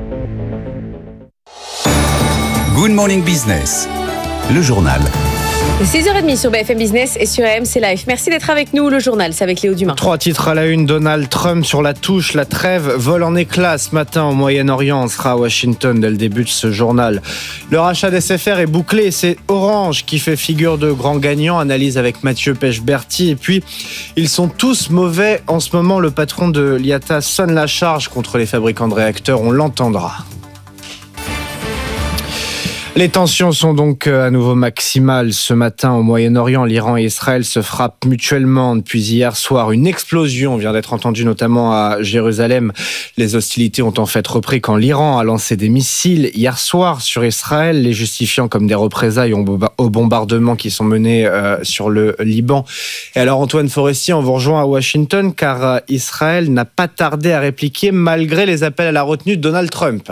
Speaker 10: Good Morning Business, le journal.
Speaker 2: six heures trente sur B F M Business et sur A M C Live. Merci d'être avec nous. Le journal, c'est avec Léo Dumas.
Speaker 3: Trois titres à la une. Donald Trump sur la touche. La trêve vole en éclats ce matin au Moyen-Orient. On sera à Washington dès le début de ce journal. Le rachat d'S F R est bouclé. C'est Orange qui fait figure de grand gagnant. Analyse avec Mathieu Pechberti. Et puis, ils sont tous mauvais en ce moment. Le patron de l'I A T A sonne la charge contre les fabricants de réacteurs. On l'entendra. Les tensions sont donc à nouveau maximales ce matin au Moyen-Orient. L'Iran et Israël se frappent mutuellement depuis hier soir. Une explosion vient d'être entendue notamment à Jérusalem. Les hostilités ont en fait repris quand l'Iran a lancé des missiles hier soir sur Israël, les justifiant comme des représailles aux bombardements qui sont menés sur le Liban. Et alors Antoine Forestier, on vous rejoint à Washington car Israël n'a pas tardé à répliquer malgré les appels à la retenue de Donald Trump.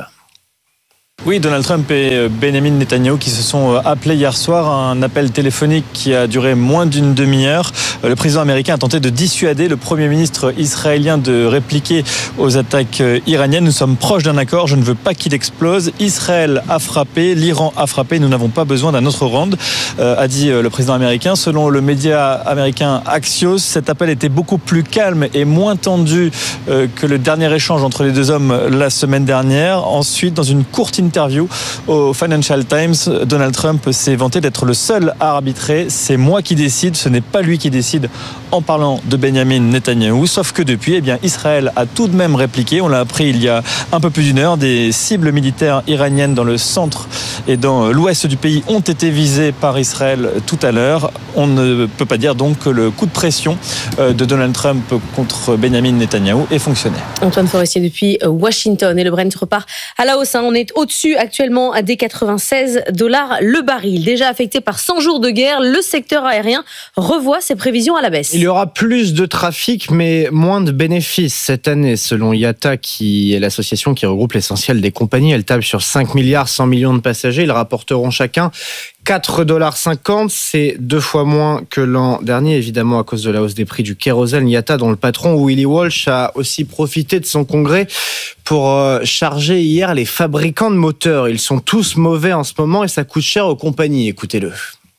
Speaker 1: Oui, Donald Trump et Benjamin Netanyahou qui se sont appelés hier soir, un appel téléphonique qui a duré moins d'une demi-heure. Le président américain a tenté de dissuader le premier ministre israélien de répliquer aux attaques iraniennes. Nous sommes proches d'un accord, je ne veux pas qu'il explose. Israël a frappé, l'Iran a frappé, nous n'avons pas besoin d'un autre round, a dit le président américain. Selon le média américain Axios, cet appel était beaucoup plus calme et moins tendu que le dernier échange entre les deux hommes la semaine dernière. Ensuite, dans une courte interview au Financial Times, Donald Trump s'est vanté d'être le seul à arbitrer. C'est moi qui décide, ce n'est pas lui qui décide, en parlant de Benjamin Netanyahou. Sauf que depuis, eh bien, Israël a tout de même répliqué. On l'a appris il y a un peu plus d'une heure. Des cibles militaires iraniennes dans le centre et dans l'ouest du pays ont été visées par Israël tout à l'heure. On ne peut pas dire donc que le coup de pression de Donald Trump contre Benjamin Netanyahou ait fonctionné.
Speaker 2: Antoine Forestier depuis Washington et le Brent repart à la hausse. On est au-dessus actuellement à des quatre-vingt-seize dollars le baril. Déjà affecté par cent jours de guerre, le secteur aérien revoit ses prévisions à la baisse.
Speaker 3: Il y aura plus de trafic, mais moins de bénéfices cette année, selon I A T A, qui est l'association qui regroupe l'essentiel des compagnies. Elle table sur cinq milliards cent millions de passagers. Ils rapporteront chacun quatre dollars cinquante, c'est deux fois moins que l'an dernier, évidemment à cause de la hausse des prix du kérosène. I A T A, dont le patron Willie Walsh a aussi profité de son congrès pour charger hier les fabricants de moteurs. Ils sont tous mauvais en ce moment et ça coûte cher aux compagnies. Écoutez-le.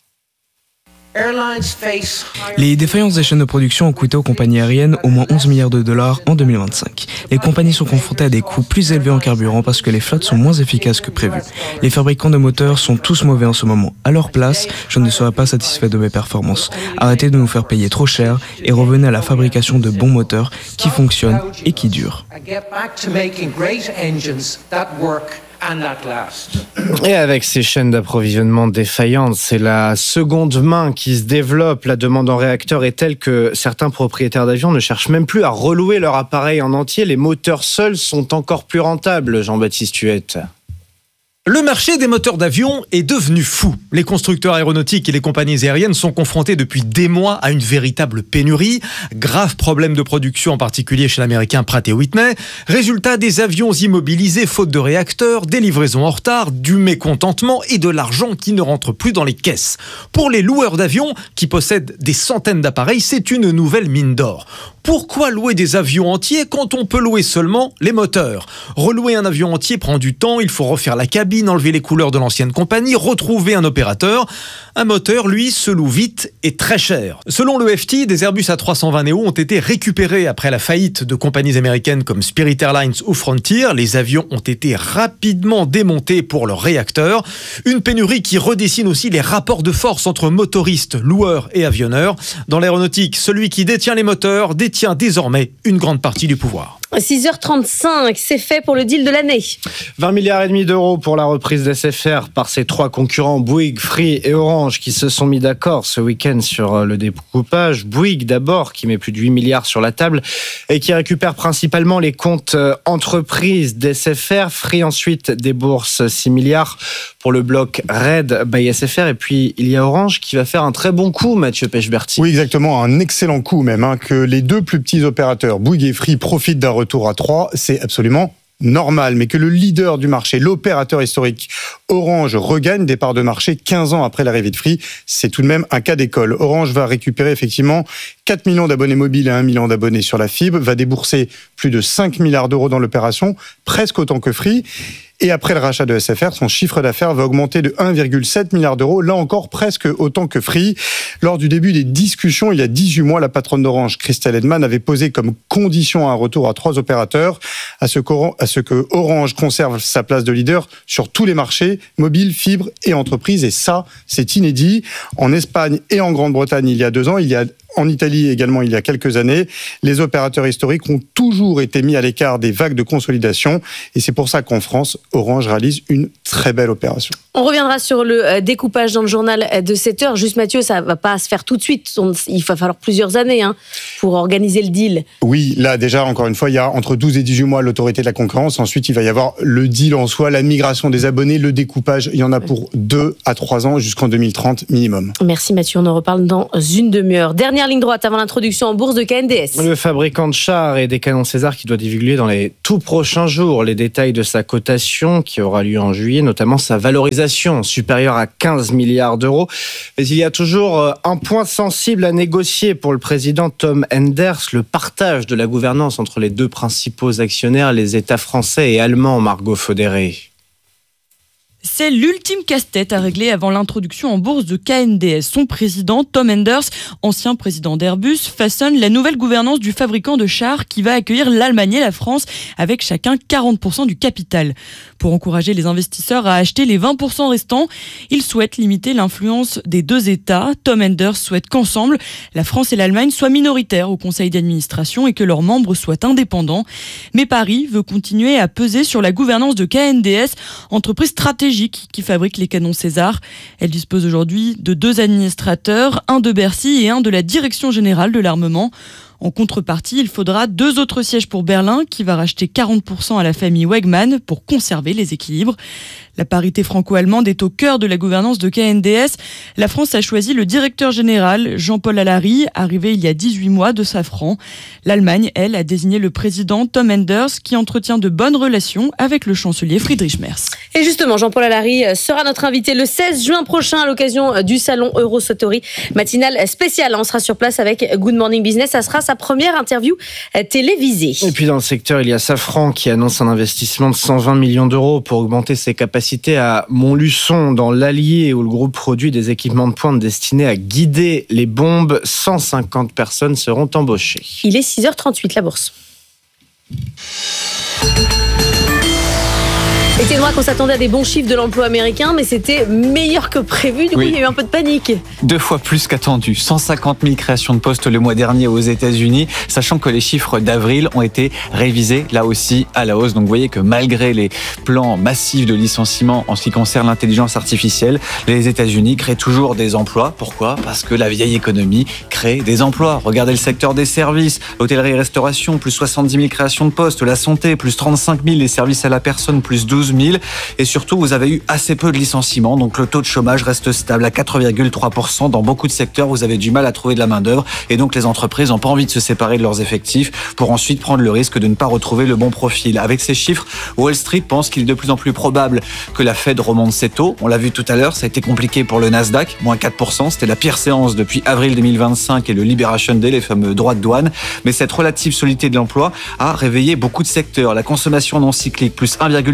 Speaker 4: Les défaillances des chaînes de production ont coûté aux compagnies aériennes au moins onze milliards de dollars en deux mille vingt-cinq. Les compagnies sont confrontées à des coûts plus élevés en carburant parce que les flottes sont moins efficaces que prévu. Les fabricants de moteurs sont tous mauvais en ce moment. À leur place, je ne serais pas satisfait de mes performances. Arrêtez de nous faire payer trop cher et revenez à la fabrication de bons moteurs qui fonctionnent et qui durent.
Speaker 3: Et avec ces chaînes d'approvisionnement défaillantes, c'est la seconde main qui se développe. La demande en réacteurs est telle que certains propriétaires d'avions ne cherchent même plus à relouer leur appareil en entier. Les moteurs seuls sont encore plus rentables, Jean-Baptiste Huette.
Speaker 5: Le marché des moteurs d'avion est devenu fou. Les constructeurs aéronautiques et les compagnies aériennes sont confrontés depuis des mois à une véritable pénurie. Grave problème de production, en particulier chez l'américain Pratt et Whitney. Résultat, des avions immobilisés faute de réacteurs, des livraisons en retard, du mécontentement et de l'argent qui ne rentre plus dans les caisses. Pour les loueurs d'avions, qui possèdent des centaines d'appareils, c'est une nouvelle mine d'or. Pourquoi louer des avions entiers quand on peut louer seulement les moteurs ? Relouer un avion entier prend du temps, il faut refaire la cabine, enlever les couleurs de l'ancienne compagnie, retrouver un opérateur. Un moteur, lui, se loue vite et très cher. Selon le F T, des Airbus A trois cent vingt Neo ont été récupérés après la faillite de compagnies américaines comme Spirit Airlines ou Frontier. Les avions ont été rapidement démontés pour leurs réacteurs. Une pénurie qui redessine aussi les rapports de force entre motoristes, loueurs et avionneurs. Dans l'aéronautique, celui qui détient les moteurs détient désormais une grande partie du pouvoir.
Speaker 2: six heures trente-cinq, c'est fait pour le deal de l'année.
Speaker 3: vingt milliards et demi d'euros pour la reprise d'S F R par ses trois concurrents Bouygues, Free et Orange qui se sont mis d'accord ce week-end sur le découpage. Bouygues d'abord qui met plus de huit milliards sur la table et qui récupère principalement les comptes entreprises d'S F R. Free ensuite débourse six milliards pour le bloc Red by S F R. Et puis il y a Orange qui va faire un très bon coup, Mathieu Pechberti.
Speaker 6: Oui, exactement, un excellent coup même, hein, que les deux plus petits opérateurs, Bouygues et Free, profitent d'un retour à trois, c'est absolument normal, mais que le leader du marché, l'opérateur historique Orange, regagne des parts de marché quinze ans après l'arrivée de Free, c'est tout de même un cas d'école. Orange va récupérer effectivement quatre millions d'abonnés mobiles et un million d'abonnés sur la fibre, va débourser plus de cinq milliards d'euros dans l'opération, presque autant que Free. Et après le rachat de S F R, son chiffre d'affaires va augmenter de un virgule sept milliard d'euros, là encore presque autant que Free. Lors du début des discussions, il y a dix-huit mois, la patronne d'Orange, Christelle Edman, avait posé comme condition à un retour à trois opérateurs, à ce qu'Orange, à ce que Orange conserve sa place de leader sur tous les marchés, mobile, fibre et entreprise. Et ça, c'est inédit. En Espagne et en Grande-Bretagne, il y a deux ans, il y a en Italie également il y a quelques années, les opérateurs historiques ont toujours été mis à l'écart des vagues de consolidation et c'est pour ça qu'en France, Orange réalise une très belle opération.
Speaker 2: On reviendra sur le découpage dans le journal de sept heures. Juste Mathieu, ça ne va pas se faire tout de suite. Il va falloir plusieurs années hein, pour organiser le deal.
Speaker 6: Oui, là déjà, encore une fois, il y a entre douze et dix-huit mois l'autorité de la concurrence. Ensuite, il va y avoir le deal en soi, la migration des abonnés, le découpage. Il y en a pour deux à trois ans jusqu'en deux mille trente minimum.
Speaker 2: Merci Mathieu, on en reparle dans une demi-heure. Dernière ligne droite avant l'introduction en bourse de K N D S.
Speaker 3: Le fabricant de chars et des canons César qui doit divulguer dans les tout prochains jours les détails de sa cotation qui aura lieu en juillet, notamment sa valorisation supérieure à quinze milliards d'euros. Mais il y a toujours un point sensible à négocier pour le président Tom Enders, le partage de la gouvernance entre les deux principaux actionnaires, les États français et allemands, Margot Faudéré.
Speaker 7: C'est l'ultime casse-tête à régler avant l'introduction en bourse de K N D S. Son président, Tom Enders, ancien président d'Airbus, façonne la nouvelle gouvernance du fabricant de chars qui va accueillir l'Allemagne et la France avec chacun quarante pour cent du capital. Pour encourager les investisseurs à acheter les vingt pour cent restants, il souhaite limiter l'influence des deux États. Tom Enders souhaite qu'ensemble, la France et l'Allemagne soient minoritaires au conseil d'administration et que leurs membres soient indépendants. Mais Paris veut continuer à peser sur la gouvernance de K N D S, entreprise stratégique qui fabrique les canons César. Elle dispose aujourd'hui de deux administrateurs, un de Bercy et un de la Direction Générale de l'Armement. En contrepartie, il faudra deux autres sièges pour Berlin, qui va racheter quarante pour cent à la famille Wegmann pour conserver les équilibres. La parité franco-allemande est au cœur de la gouvernance de K N D S. La France a choisi le directeur général, Jean-Paul Allary, arrivé il y a dix-huit mois de Safran. L'Allemagne, elle, a désigné le président Tom Enders, qui entretient de bonnes relations avec le chancelier Friedrich Merz.
Speaker 2: Et justement, Jean-Paul Allary sera notre invité le seize juin prochain à l'occasion du salon Eurosatori matinale spéciale. On sera sur place avec Good Morning Business. Ça sera sa première interview télévisée.
Speaker 3: Et puis dans le secteur, il y a Safran qui annonce un investissement de cent vingt millions d'euros pour augmenter ses capacités à Montluçon, dans l'Allier, où le groupe produit des équipements de pointe destinés à guider les bombes. cent cinquante personnes seront embauchées.
Speaker 2: Il est six heures trente-huit, la bourse. Étienne Braque, on s'attendait à des bons chiffres de l'emploi américain, mais c'était meilleur que prévu. Du coup, oui. Il y a eu un peu de panique.
Speaker 8: Deux fois plus qu'attendu. cent cinquante mille créations de postes le mois dernier aux États-Unis, sachant que les chiffres d'avril ont été révisés là aussi à la hausse. Donc, vous voyez que malgré les plans massifs de licenciement en ce qui concerne l'intelligence artificielle, les États-Unis créent toujours des emplois. Pourquoi ? Parce que la vieille économie crée des emplois. Regardez le secteur des services, l'hôtellerie-restauration, plus soixante-dix mille créations de postes, la santé, plus trente-cinq mille, les services à la personne, plus douze mille. Et surtout, vous avez eu assez peu de licenciements, donc le taux de chômage reste stable à quatre virgule trois pour cent. Dans beaucoup de secteurs, vous avez du mal à trouver de la main-d'œuvre et donc les entreprises n'ont pas envie de se séparer de leurs effectifs pour ensuite prendre le risque de ne pas retrouver le bon profil. Avec ces chiffres, Wall Street pense qu'il est de plus en plus probable que la Fed remonte ses taux. On l'a vu tout à l'heure, ça a été compliqué pour le Nasdaq, moins quatre pour cent. C'était la pire séance depuis avril deux mille vingt-cinq et le Liberation Day, les fameux droits de douane. Mais cette relative solidité de l'emploi a réveillé beaucoup de secteurs. La consommation non cyclique, plus un virgule sept pour cent.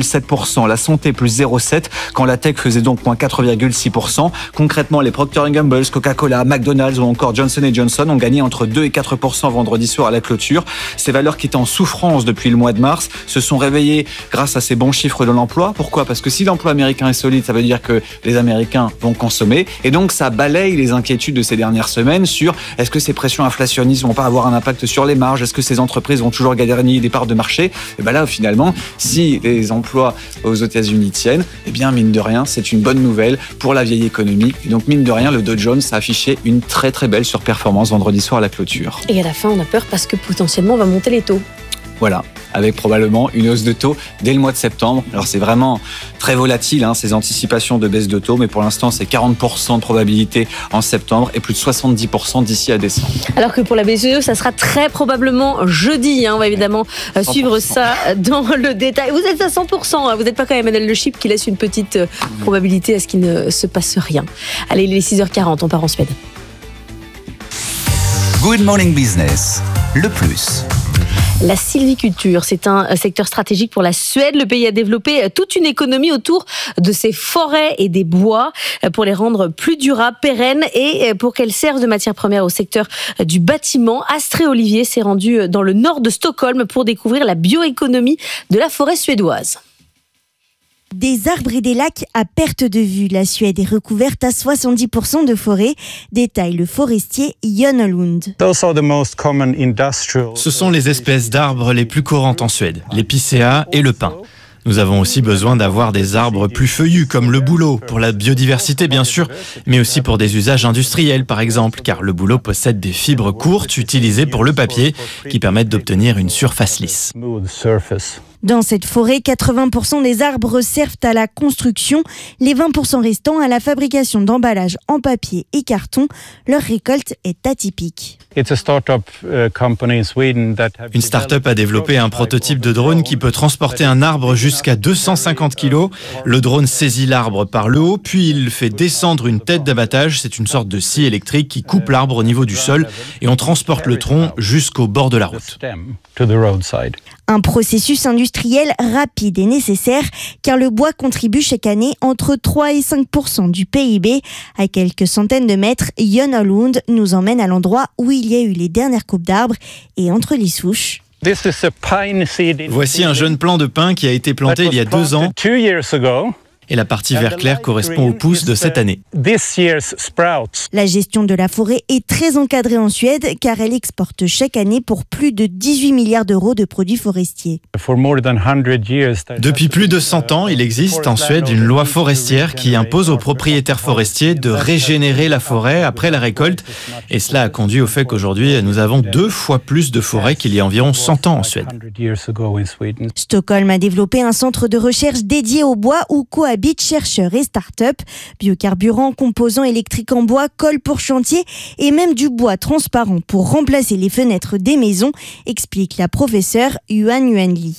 Speaker 8: pour cent. La santé plus zéro virgule sept pour cent, quand la tech faisait donc moins quatre virgule six pour cent. Concrètement, les Procter and Gamble, Coca-Cola, McDonald's ou encore Johnson and Johnson ont gagné entre deux et quatre pour cent vendredi soir à la clôture. Ces valeurs qui étaient en souffrance depuis le mois de mars se sont réveillées grâce à ces bons chiffres de l'emploi. Pourquoi ? Parce que si l'emploi américain est solide, ça veut dire que les Américains vont consommer. Et donc, ça balaye les inquiétudes de ces dernières semaines sur est-ce que ces pressions inflationnistes vont pas avoir un impact sur les marges ? Est-ce que ces entreprises vont toujours gagner des parts de marché ? Et bien là, finalement, si les emplois aux États-Unis tiennent, eh bien, mine de rien, c'est une bonne nouvelle pour la vieille économie. Et donc, mine de rien, le Dow Jones a affiché une très très belle surperformance vendredi soir à la clôture.
Speaker 2: Et à la fin, on a peur parce que potentiellement, on va monter les taux.
Speaker 8: Voilà, avec probablement une hausse de taux dès le mois de septembre. Alors c'est vraiment très volatile, hein, ces anticipations de baisse de taux, mais pour l'instant c'est quarante pour cent de probabilité en septembre et plus de soixante-dix pour cent d'ici à décembre.
Speaker 2: Alors que pour la B C E, ça sera très probablement jeudi. Hein, on va évidemment euh, suivre ça dans le détail. Vous êtes à cent pour cent, hein, vous n'êtes pas comme Emmanuel Le Chip qui laisse une petite euh, probabilité à ce qu'il ne se passe rien. Allez, il est six heures quarante, on part en Suède.
Speaker 10: Good Morning Business, le plus.
Speaker 2: La sylviculture, c'est un secteur stratégique pour la Suède. Le pays a développé toute une économie autour de ses forêts et des bois pour les rendre plus durables, pérennes et pour qu'elles servent de matière première au secteur du bâtiment. Astrid Olivier s'est rendue dans le nord de Stockholm pour découvrir la bioéconomie de la forêt suédoise.
Speaker 9: Des arbres et des lacs à perte de vue. La Suède est recouverte à soixante-dix pour cent de forêt, détaille le forestier Jon Lund.
Speaker 11: Ce sont les espèces d'arbres les plus courantes en Suède, l'épicéa et le pin. Nous avons aussi besoin d'avoir des arbres plus feuillus comme le bouleau, pour la biodiversité bien sûr, mais aussi pour des usages industriels par exemple, car le bouleau possède des fibres courtes utilisées pour le papier qui permettent d'obtenir une surface lisse.
Speaker 9: Dans cette forêt, quatre-vingts pour cent des arbres servent à la construction, les vingt pour cent restants à la fabrication d'emballages en papier et carton. Leur récolte est atypique.
Speaker 11: Une start-up a développé un prototype de drone qui peut transporter un arbre jusqu'à deux cent cinquante kilos. Le drone saisit l'arbre par le haut, puis il fait descendre une tête d'abattage. C'est une sorte de scie électrique qui coupe l'arbre au niveau du sol et on transporte le tronc jusqu'au bord de la route.
Speaker 9: Un processus industriel rapide et nécessaire car le bois contribue chaque année entre trois et cinq pour cent du P I B. À quelques centaines de mètres, Jon Lund nous emmène à l'endroit où il y a eu les dernières coupes d'arbres et entre les souches.
Speaker 11: Voici un jeune plant de pin qui a été planté il y a deux ans. Et la partie vert clair correspond aux pousses de cette année.
Speaker 9: La gestion de la forêt est très encadrée en Suède car elle exporte chaque année pour plus de dix-huit milliards d'euros de produits forestiers.
Speaker 11: Depuis plus de cent ans, il existe en Suède une loi forestière qui impose aux propriétaires forestiers de régénérer la forêt après la récolte. Et cela a conduit au fait qu'aujourd'hui, nous avons deux fois plus de forêts qu'il y a environ cent ans en Suède.
Speaker 9: Stockholm a développé un centre de recherche dédié au bois où cohabitent chercheurs et start-up. Biocarburants, composants électriques en bois, colle pour chantier et même du bois transparent pour remplacer les fenêtres des maisons, explique la professeure Yuan Yuanli.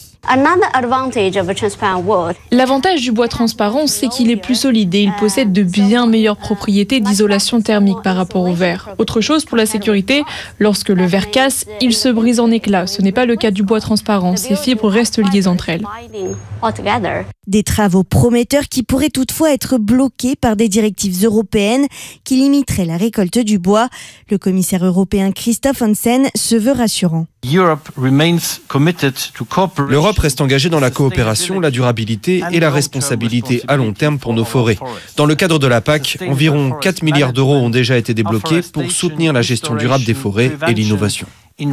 Speaker 13: L'avantage du bois transparent, c'est qu'il est plus solide et il possède de bien meilleures propriétés d'isolation thermique par rapport au verre. Autre chose pour la sécurité, lorsque le verre casse, il se brise en éclats. Ce n'est pas le cas du bois transparent, ces fibres restent liées entre elles.
Speaker 9: Des travaux prometteurs qui pourraient toutefois être bloqués par des directives européennes qui limiteraient la récolte du bois. Le commissaire européen Christophe Hansen se veut rassurant.
Speaker 24: L'Europe reste engagée dans la coopération, la durabilité et la responsabilité à long terme pour nos forêts. Dans le cadre de la P A C, environ quatre milliards d'euros ont déjà été débloqués pour soutenir la gestion durable des forêts et l'innovation.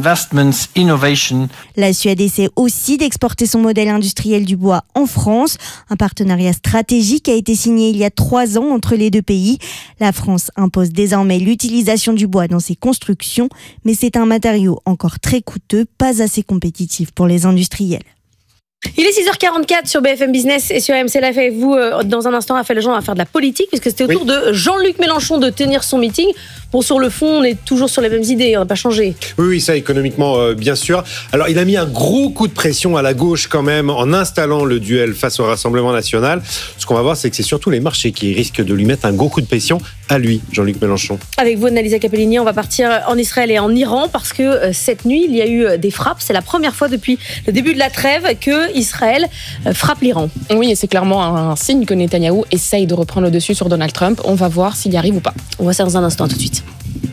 Speaker 9: La Suède essaie aussi d'exporter son modèle industriel du bois en France. Un partenariat stratégique a été signé il y a trois ans entre les deux pays. La France impose désormais l'utilisation du bois dans ses constructions, mais c'est un matériau encore très coûteux, pas assez compétitif pour les industriels.
Speaker 2: Il est six heures quarante-quatre sur B F M Business et sur A M C Live avec vous. Dans un instant, Raphaël Jean va faire de la politique puisque c'était au tour oui. de Jean-Luc Mélenchon de tenir son meeting. Bon, sur le fond, on est toujours sur les mêmes idées, on n'a pas changé.
Speaker 25: Oui, oui, ça économiquement, euh, bien sûr. Alors, il a mis un gros coup de pression à la gauche quand même en installant le duel face au Rassemblement National. Ce qu'on va voir, c'est que c'est surtout les marchés qui risquent de lui mettre un gros coup de pression à lui, Jean-Luc Mélenchon.
Speaker 2: Avec vous, Annalisa Capellini, on va partir en Israël et en Iran parce que euh, cette nuit, il y a eu des frappes. C'est la première fois depuis le début de la trêve qu'il Israël frappe l'Iran.
Speaker 14: Oui, et c'est clairement un signe que Netanyahou essaye de reprendre le dessus sur Donald Trump. On va voir s'il y arrive ou pas.
Speaker 2: On voit ça dans un instant, tout de suite.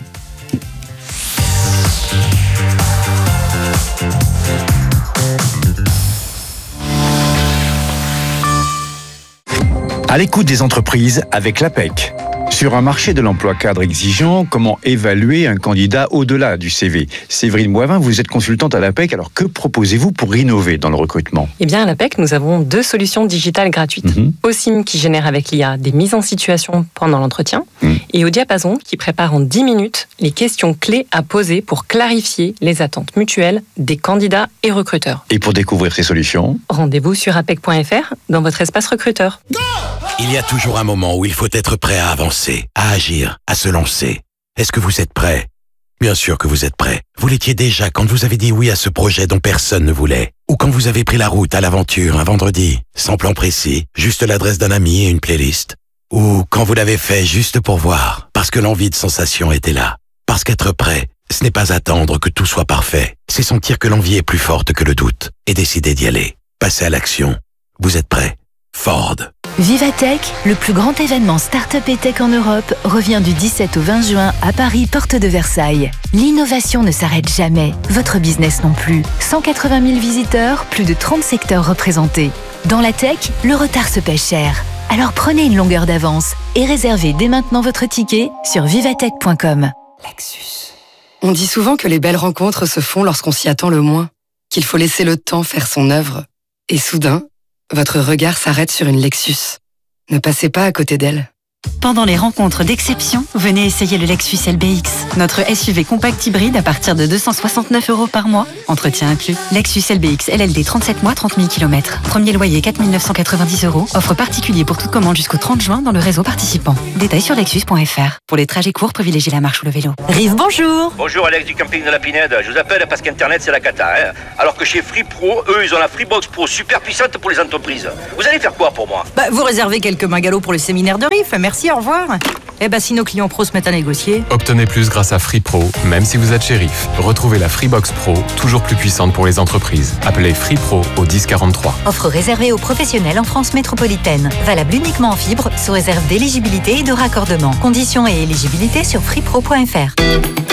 Speaker 22: À l'écoute des entreprises avec l'A P E C. Sur un marché de l'emploi cadre exigeant, comment évaluer un candidat au-delà du C V? Séverine Boivin, vous êtes consultante à l'A P E C, alors que proposez-vous pour innover dans le recrutement?
Speaker 15: Eh bien, à l'A P E C, nous avons deux solutions digitales gratuites. Mm-hmm. OSIM qui génère avec l'I A des mises en situation pendant l'entretien mm. et au Diapason qui prépare en dix minutes les questions clés à poser pour clarifier les attentes mutuelles des candidats et recruteurs.
Speaker 22: Et pour découvrir ces solutions,
Speaker 15: rendez-vous sur apec point f r dans votre espace recruteur.
Speaker 16: Il y a toujours un moment où il faut être prêt à avancer, à agir, à se lancer. Est-ce que vous êtes prêt? Bien sûr que vous êtes prêt. Vous l'étiez déjà quand vous avez dit oui à ce projet dont personne ne voulait. Ou quand vous avez pris la route à l'aventure un vendredi, sans plan précis, juste l'adresse d'un ami et une playlist. Ou quand vous l'avez fait juste pour voir, parce que l'envie de sensation était là. Parce qu'être prêt, ce n'est pas attendre que tout soit parfait. C'est sentir que l'envie est plus forte que le doute et décider d'y aller. Passer à l'action. Vous êtes prêt? Ford.
Speaker 17: Vivatech, le plus grand événement start-up et tech en Europe, revient du dix-sept au vingt juin à Paris, porte de Versailles. L'innovation ne s'arrête jamais, votre business non plus. cent quatre-vingt mille visiteurs, plus de trente secteurs représentés. Dans la tech, le retard se paie cher. Alors prenez une longueur d'avance et réservez dès maintenant votre ticket sur vivatech point com.
Speaker 18: Lexus. On dit souvent que les belles rencontres se font lorsqu'on s'y attend le moins, qu'il faut laisser le temps faire son œuvre. Et soudain, votre regard s'arrête sur une Lexus. Ne passez pas à côté d'elle.
Speaker 26: Pendant les rencontres d'exception, venez essayer le Lexus L B X. Notre S U V compact hybride à partir de deux cent soixante-neuf euros par mois. Entretien inclus. Lexus L B X L L D trente-sept mois, trente mille kilomètres. Premier loyer quatre mille neuf cent quatre-vingt-dix euros. Offre particulier pour toute commande jusqu'au trente juin dans le réseau participant. Détails sur lexus point f r. Pour les trajets courts, privilégiez la marche ou le vélo. Rive, bonjour.
Speaker 27: Bonjour Alex du camping de la Pinède. Je vous appelle parce qu'Internet c'est la cata. Hein. Alors que chez Free Pro, eux ils ont la Freebox Pro super puissante pour les entreprises. Vous allez faire quoi pour moi?
Speaker 26: Bah, vous réservez quelques magalots pour le séminaire de Rive. Merci, au revoir. Eh ben, si nos clients pros se mettent à négocier.
Speaker 23: Obtenez plus grâce à Free Pro, même si vous êtes chez Riff. Retrouvez la Freebox Pro, toujours plus puissante pour les entreprises. Appelez Free Pro au dix quarante-trois.
Speaker 17: Offre réservée aux professionnels en France métropolitaine. Valable uniquement en fibre, sous réserve d'éligibilité et de raccordement. Conditions et éligibilité sur freepro point f r.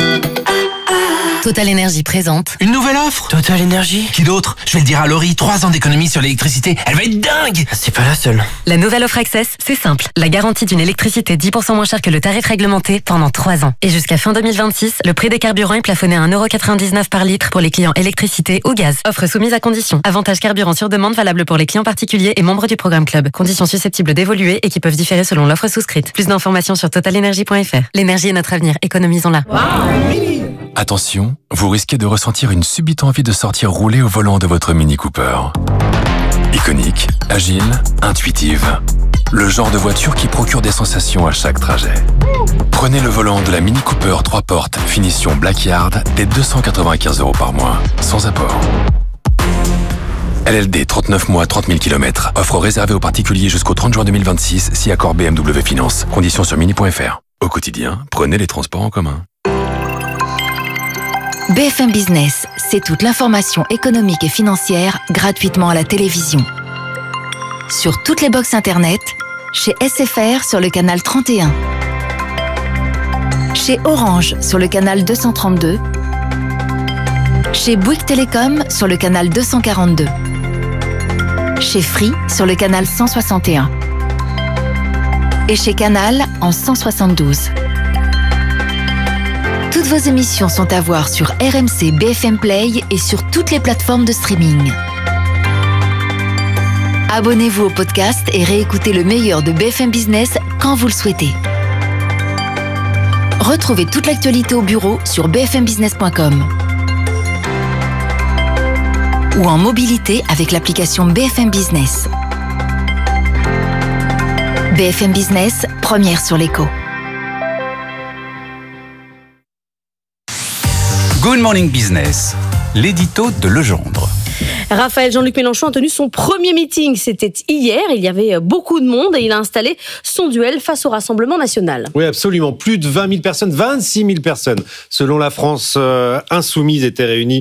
Speaker 12: Total Énergie présente
Speaker 28: une nouvelle offre. Total Énergie. Qui d'autre? Je vais le dire à Laurie, trois ans d'économie sur l'électricité. Elle va être dingue. C'est pas la seule.
Speaker 12: La nouvelle offre Access, c'est simple. La garantie d'une électricité dix pour cent moins chère que le tarif réglementé pendant trois ans. Et jusqu'à fin deux mille vingt-six, le prix des carburants est plafonné à un euro quatre-vingt-dix-neuf par litre pour les clients électricité ou gaz. Offre soumise à conditions. Avantage carburant sur demande valable pour les clients particuliers et membres du programme Club. Conditions susceptibles d'évoluer et qui peuvent différer selon l'offre souscrite. Plus d'informations sur total énergie point f r. L'énergie est notre avenir. Économisons-la.
Speaker 23: Attention, vous risquez de ressentir une subite envie de sortir rouler au volant de votre Mini Cooper. Iconique, agile, intuitive. Le genre de voiture qui procure des sensations à chaque trajet. Prenez le volant de la Mini Cooper trois portes, finition Blackyard, dès deux cent quatre-vingt-quinze euros par mois, sans apport. L L D trente-neuf mois, trente mille kilomètres. Offre réservée aux particuliers jusqu'au trente juin deux mille vingt-six, si accord B M W Finance. Conditions sur mini point f r. Au quotidien, prenez les transports en commun.
Speaker 21: B F M Business, c'est toute l'information économique et financière gratuitement à la télévision. Sur toutes les box internet, chez S F R sur le canal trente et un, chez Orange sur le canal deux cent trente-deux, chez Bouygues Télécom sur le canal deux cent quarante-deux, chez Free sur le canal cent soixante et un et chez Canal en cent soixante-douze. Toutes vos émissions sont à voir sur R M C B F M Play et sur toutes les plateformes de streaming. Abonnez-vous au podcast et réécoutez le meilleur de B F M Business quand vous le souhaitez. Retrouvez toute l'actualité au bureau sur b f m business point com ou en mobilité avec l'application B F M Business. B F M Business, première sur l'écho.
Speaker 10: Good Morning Business, l'édito de Legendre.
Speaker 2: Raphaël Jean-Luc Mélenchon a tenu son premier meeting. C'était hier. Il y avait beaucoup de monde et il a installé son duel face au Rassemblement national.
Speaker 25: Oui, absolument. Plus de vingt mille personnes, vingt-six mille personnes, selon la France euh, insoumise, étaient réunies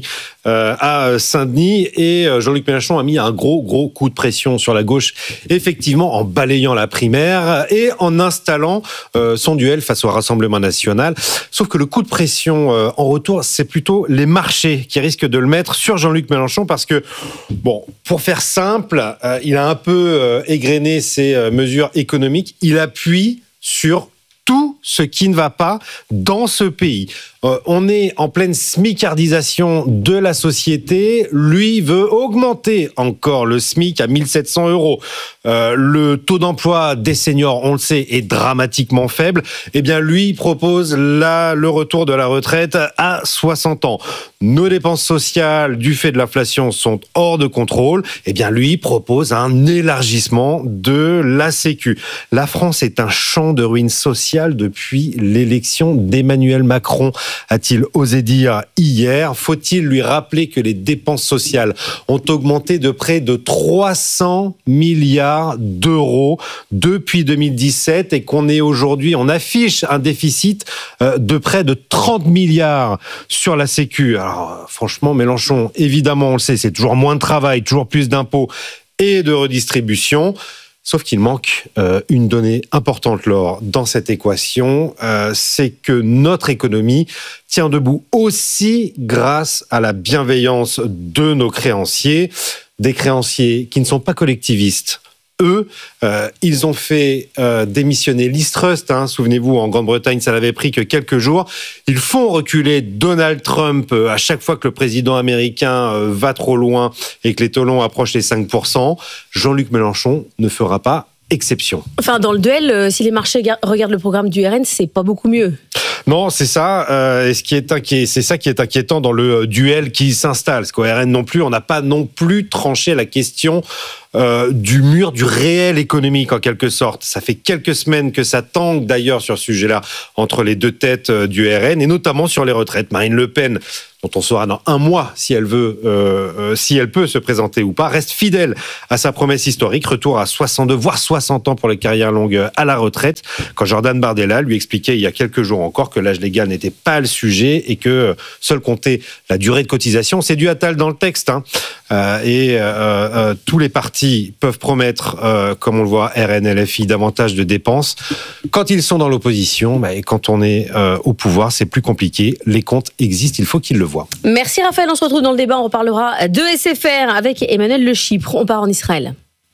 Speaker 25: euh, à Saint-Denis. Et Jean-Luc Mélenchon a mis un gros, gros coup de pression sur la gauche, effectivement, en balayant la primaire et en installant euh, son duel face au Rassemblement national. Sauf que le coup de pression euh, en retour, c'est plutôt les marchés qui risquent de le mettre sur Jean-Luc Mélenchon parce que, bon, pour faire simple, euh, il a un peu euh, égrené ses euh, mesures économiques. Il appuie sur tout ce qui ne va pas dans ce pays. Euh, on est en pleine smicardisation de la société. Lui veut augmenter encore le SMIC à mille sept cents euros. Euh, le taux d'emploi des seniors, on le sait, est dramatiquement faible. Eh bien, lui propose là le retour de la retraite à soixante ans. Nos dépenses sociales, du fait de l'inflation, sont hors de contrôle. Eh bien, lui propose un élargissement de la Sécu. La France est un champ de ruines sociales depuis l'élection d'Emmanuel Macron, a-t-il osé dire hier. Faut-il lui rappeler que les dépenses sociales ont augmenté de près de trois cents milliards d'euros depuis deux mille dix-sept et qu'on est aujourd'hui, on affiche un déficit de près de trente milliards sur la Sécu. Alors, franchement, Mélenchon, évidemment, on le sait, c'est toujours moins de travail, toujours plus d'impôts et de redistribution. Sauf qu'il manque euh, une donnée importante, Laure, dans cette équation, euh, c'est que notre économie tient debout aussi grâce à la bienveillance de nos créanciers, des créanciers qui ne sont pas collectivistes. Eux, euh, ils ont fait euh, démissionner Liz Truss, hein, souvenez-vous, en Grande-Bretagne, ça n'avait pris que quelques jours. Ils font reculer Donald Trump euh, à chaque fois que le président américain euh, va trop loin et que les taux longs approchent les cinq pour cent. Jean-Luc Mélenchon ne fera pas exception.
Speaker 2: Enfin, dans le duel, euh, si les marchés ga- regardent le programme du R N, c'est pas beaucoup mieux.
Speaker 25: Non, c'est ça. Euh, et ce qui est inquiet, c'est ça qui est inquiétant dans le euh, duel qui s'installe. Parce qu'au R N non plus, on n'a pas non plus tranché la question euh, du mur du réel économique en quelque sorte. Ça fait quelques semaines que ça tangue d'ailleurs sur ce sujet-là entre les deux têtes euh, du R N et notamment sur les retraites. Marine Le Pen, dont on saura dans un mois si elle veut, euh, euh, si elle peut se présenter ou pas, reste fidèle à sa promesse historique, retour à soixante-deux voire soixante ans pour les carrières longues à la retraite. Quand Jordan Bardella lui expliquait il y a quelques jours encore que l'âge légal n'était pas le sujet et que seul comptait la durée de cotisation, c'est du Attal dans le texte. Hein. Euh, et euh, euh, tous les partis peuvent promettre, euh, comme on le voit, R N, L F I, davantage de dépenses. Quand ils sont dans l'opposition, bah, et quand on est euh, au pouvoir, c'est plus compliqué. Les comptes existent, il faut qu'ils le voient.
Speaker 2: Merci Raphaël, on se retrouve dans le débat, on reparlera de S F R avec Emmanuel Le Chypre. On part en Israël.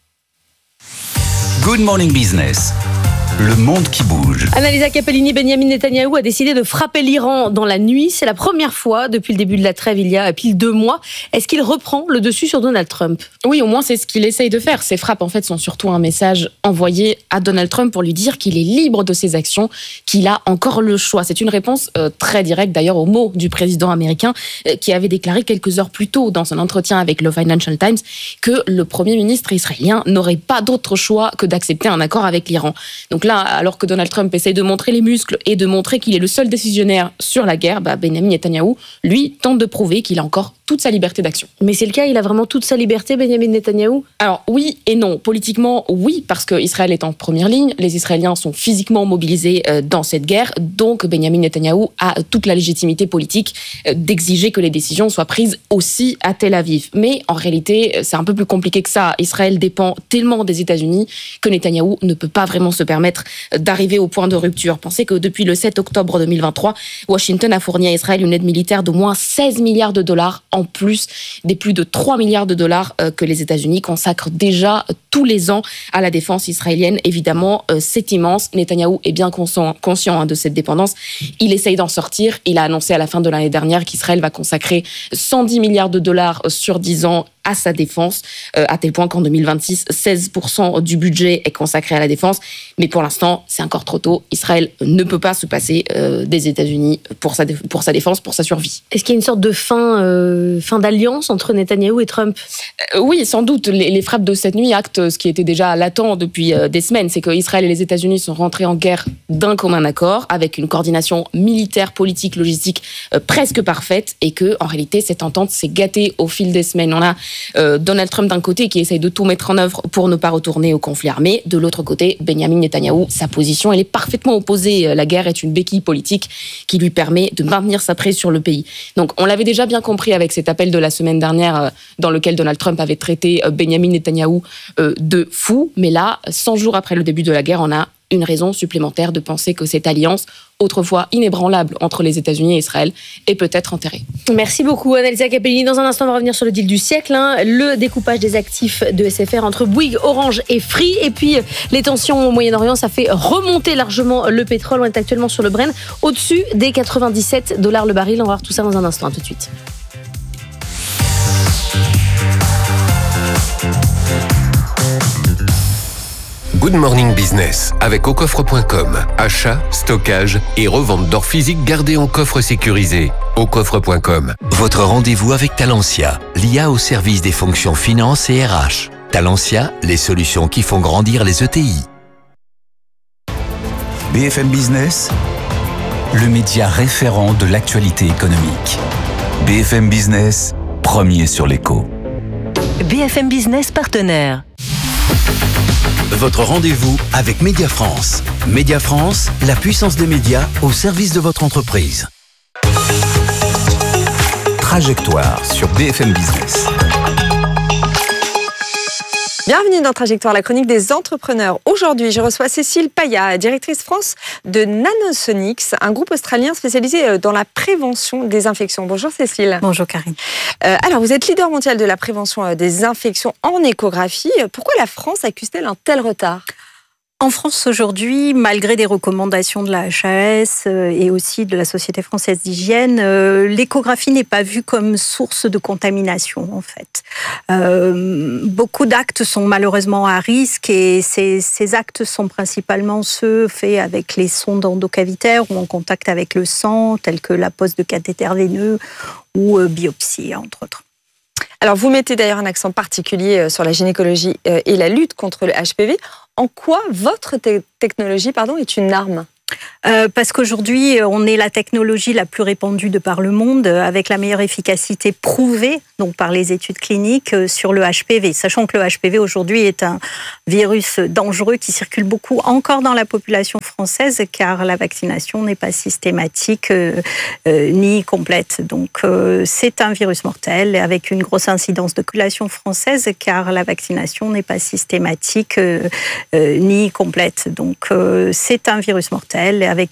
Speaker 10: Good Morning Business. Le monde qui bouge.
Speaker 2: Annalisa Capellini, Benjamin Netanyahou a décidé de frapper l'Iran dans la nuit. C'est la première fois depuis le début de la trêve, il y a pile deux mois. Est-ce qu'il reprend le dessus sur Donald Trump ?
Speaker 14: Oui, au moins c'est ce qu'il essaye de faire. Ces frappes, en fait, sont surtout un message envoyé à Donald Trump pour lui dire qu'il est libre de ses actions, qu'il a encore le choix. C'est une réponse euh, très directe, d'ailleurs, aux mots du président américain euh, qui avait déclaré quelques heures plus tôt dans son entretien avec le Financial Times que le Premier ministre israélien n'aurait pas d'autre choix que d'accepter un accord avec l'Iran. Donc là, alors que Donald Trump essaye de montrer les muscles et de montrer qu'il est le seul décisionnaire sur la guerre, bah Benjamin Netanyahou, lui, tente de prouver qu'il a encore toute sa liberté d'action.
Speaker 2: Mais c'est le cas, il a vraiment toute sa liberté, Benjamin Netanyahou ?
Speaker 14: Alors oui et non. Politiquement, oui, parce qu'Israël est en première ligne, les Israéliens sont physiquement mobilisés dans cette guerre, donc Benjamin Netanyahou a toute la légitimité politique d'exiger que les décisions soient prises aussi à Tel Aviv. Mais en réalité, c'est un peu plus compliqué que ça. Israël dépend tellement des États-Unis que Netanyahou ne peut pas vraiment se permettre d'arriver au point de rupture. Pensez que depuis le sept octobre deux mille vingt-trois, Washington a fourni à Israël une aide militaire d'au moins seize milliards de dollars en plus des plus de trois milliards de dollars que les États-Unis consacrent déjà tous les ans à la défense israélienne. Évidemment, c'est immense. Netanyahou est bien conscient, conscient de cette dépendance. Il essaye d'en sortir. Il a annoncé à la fin de l'année dernière qu'Israël va consacrer cent dix milliards de dollars sur dix ans à sa défense, euh, à tel point qu'en deux mille vingt-six, seize pour cent du budget est consacré à la défense. Mais pour l'instant, c'est encore trop tôt. Israël ne peut pas se passer euh, des États-Unis pour sa, dé- pour sa défense, pour sa survie.
Speaker 2: Est-ce qu'il y a une sorte de fin, euh, fin d'alliance entre Netanyahou et Trump ?
Speaker 14: euh, Oui, sans doute. Les, les frappes de cette nuit actent ce qui était déjà latent depuis euh, des semaines. C'est que Israël et les États-Unis sont rentrés en guerre d'un commun accord, avec une coordination militaire, politique, logistique euh, presque parfaite, et que, en réalité, cette entente s'est gâtée au fil des semaines. On a Euh, Donald Trump d'un côté qui essaye de tout mettre en œuvre pour ne pas retourner au conflit armé. De l'autre côté, Benyamin Netanyahou, sa position, elle est parfaitement opposée. La guerre est une béquille politique qui lui permet de maintenir sa prise sur le pays. Donc, on l'avait déjà bien compris avec cet appel de la semaine dernière euh, dans lequel Donald Trump avait traité euh, Benyamin Netanyahou euh, de fou. Mais là, cent jours après le début de la guerre, on a une raison supplémentaire de penser que cette alliance, autrefois inébranlable entre les États-Unis et Israël, est peut-être enterrée.
Speaker 2: Merci beaucoup, Annalisa Capellini. Dans un instant, on va revenir sur le deal du siècle, hein, le découpage des actifs de S F R entre Bouygues, Orange et Free. Et puis, les tensions au Moyen-Orient, ça fait remonter largement le pétrole. On est actuellement sur le Brent, au-dessus des quatre-vingt-dix-sept dollars le baril. On va voir tout ça dans un instant. À tout de suite.
Speaker 1: Good Morning Business avec au coffre point com. Achat, stockage et revente d'or physique gardé en coffre sécurisé. au coffre point com.
Speaker 3: Votre rendez-vous avec Talentia, l'I A au service des fonctions finance et R H. Talentia, les solutions qui font grandir les E T I. B F M Business, le média référent de l'actualité économique. B F M Business, premier sur l'écho.
Speaker 4: B F M Business partenaire.
Speaker 3: Votre rendez-vous avec Média France. Média France, la puissance des médias au service de votre entreprise. Trajectoire sur B F M Business.
Speaker 5: Bienvenue dans Trajectoire, la chronique des entrepreneurs. Aujourd'hui, je reçois Cécile Paya, directrice France de Nanosonics, un groupe australien spécialisé dans la prévention des infections. Bonjour Cécile.
Speaker 6: Bonjour Karine.
Speaker 5: Euh, alors, vous êtes leader mondial de la prévention des infections en échographie. Pourquoi la France accuse-t-elle un tel retard ?
Speaker 6: En France aujourd'hui, malgré des recommandations de la H A S et aussi de la Société française d'hygiène, euh, l'échographie n'est pas vue comme source de contamination en fait. Euh, beaucoup d'actes sont malheureusement à risque et ces, ces actes sont principalement ceux faits avec les sondes endocavitaires ou en contact avec le sang, tels que la pose de cathéter veineux ou euh, biopsie entre autres.
Speaker 5: Alors, vous mettez d'ailleurs un accent particulier sur la gynécologie et la lutte contre le H P V. En quoi votre te- technologie pardon, est une arme ?
Speaker 6: Euh, parce qu'aujourd'hui, on est la technologie la plus répandue de par le monde, avec la meilleure efficacité prouvée donc par les études cliniques sur le H P V. Sachant que le H P V aujourd'hui est un virus dangereux qui circule beaucoup encore dans la population française, car la vaccination n'est pas systématique euh, euh, ni complète. Donc euh, c'est un virus mortel avec une grosse incidence de population française, car la vaccination n'est pas systématique euh, euh, ni complète. Donc euh, c'est un virus mortel avec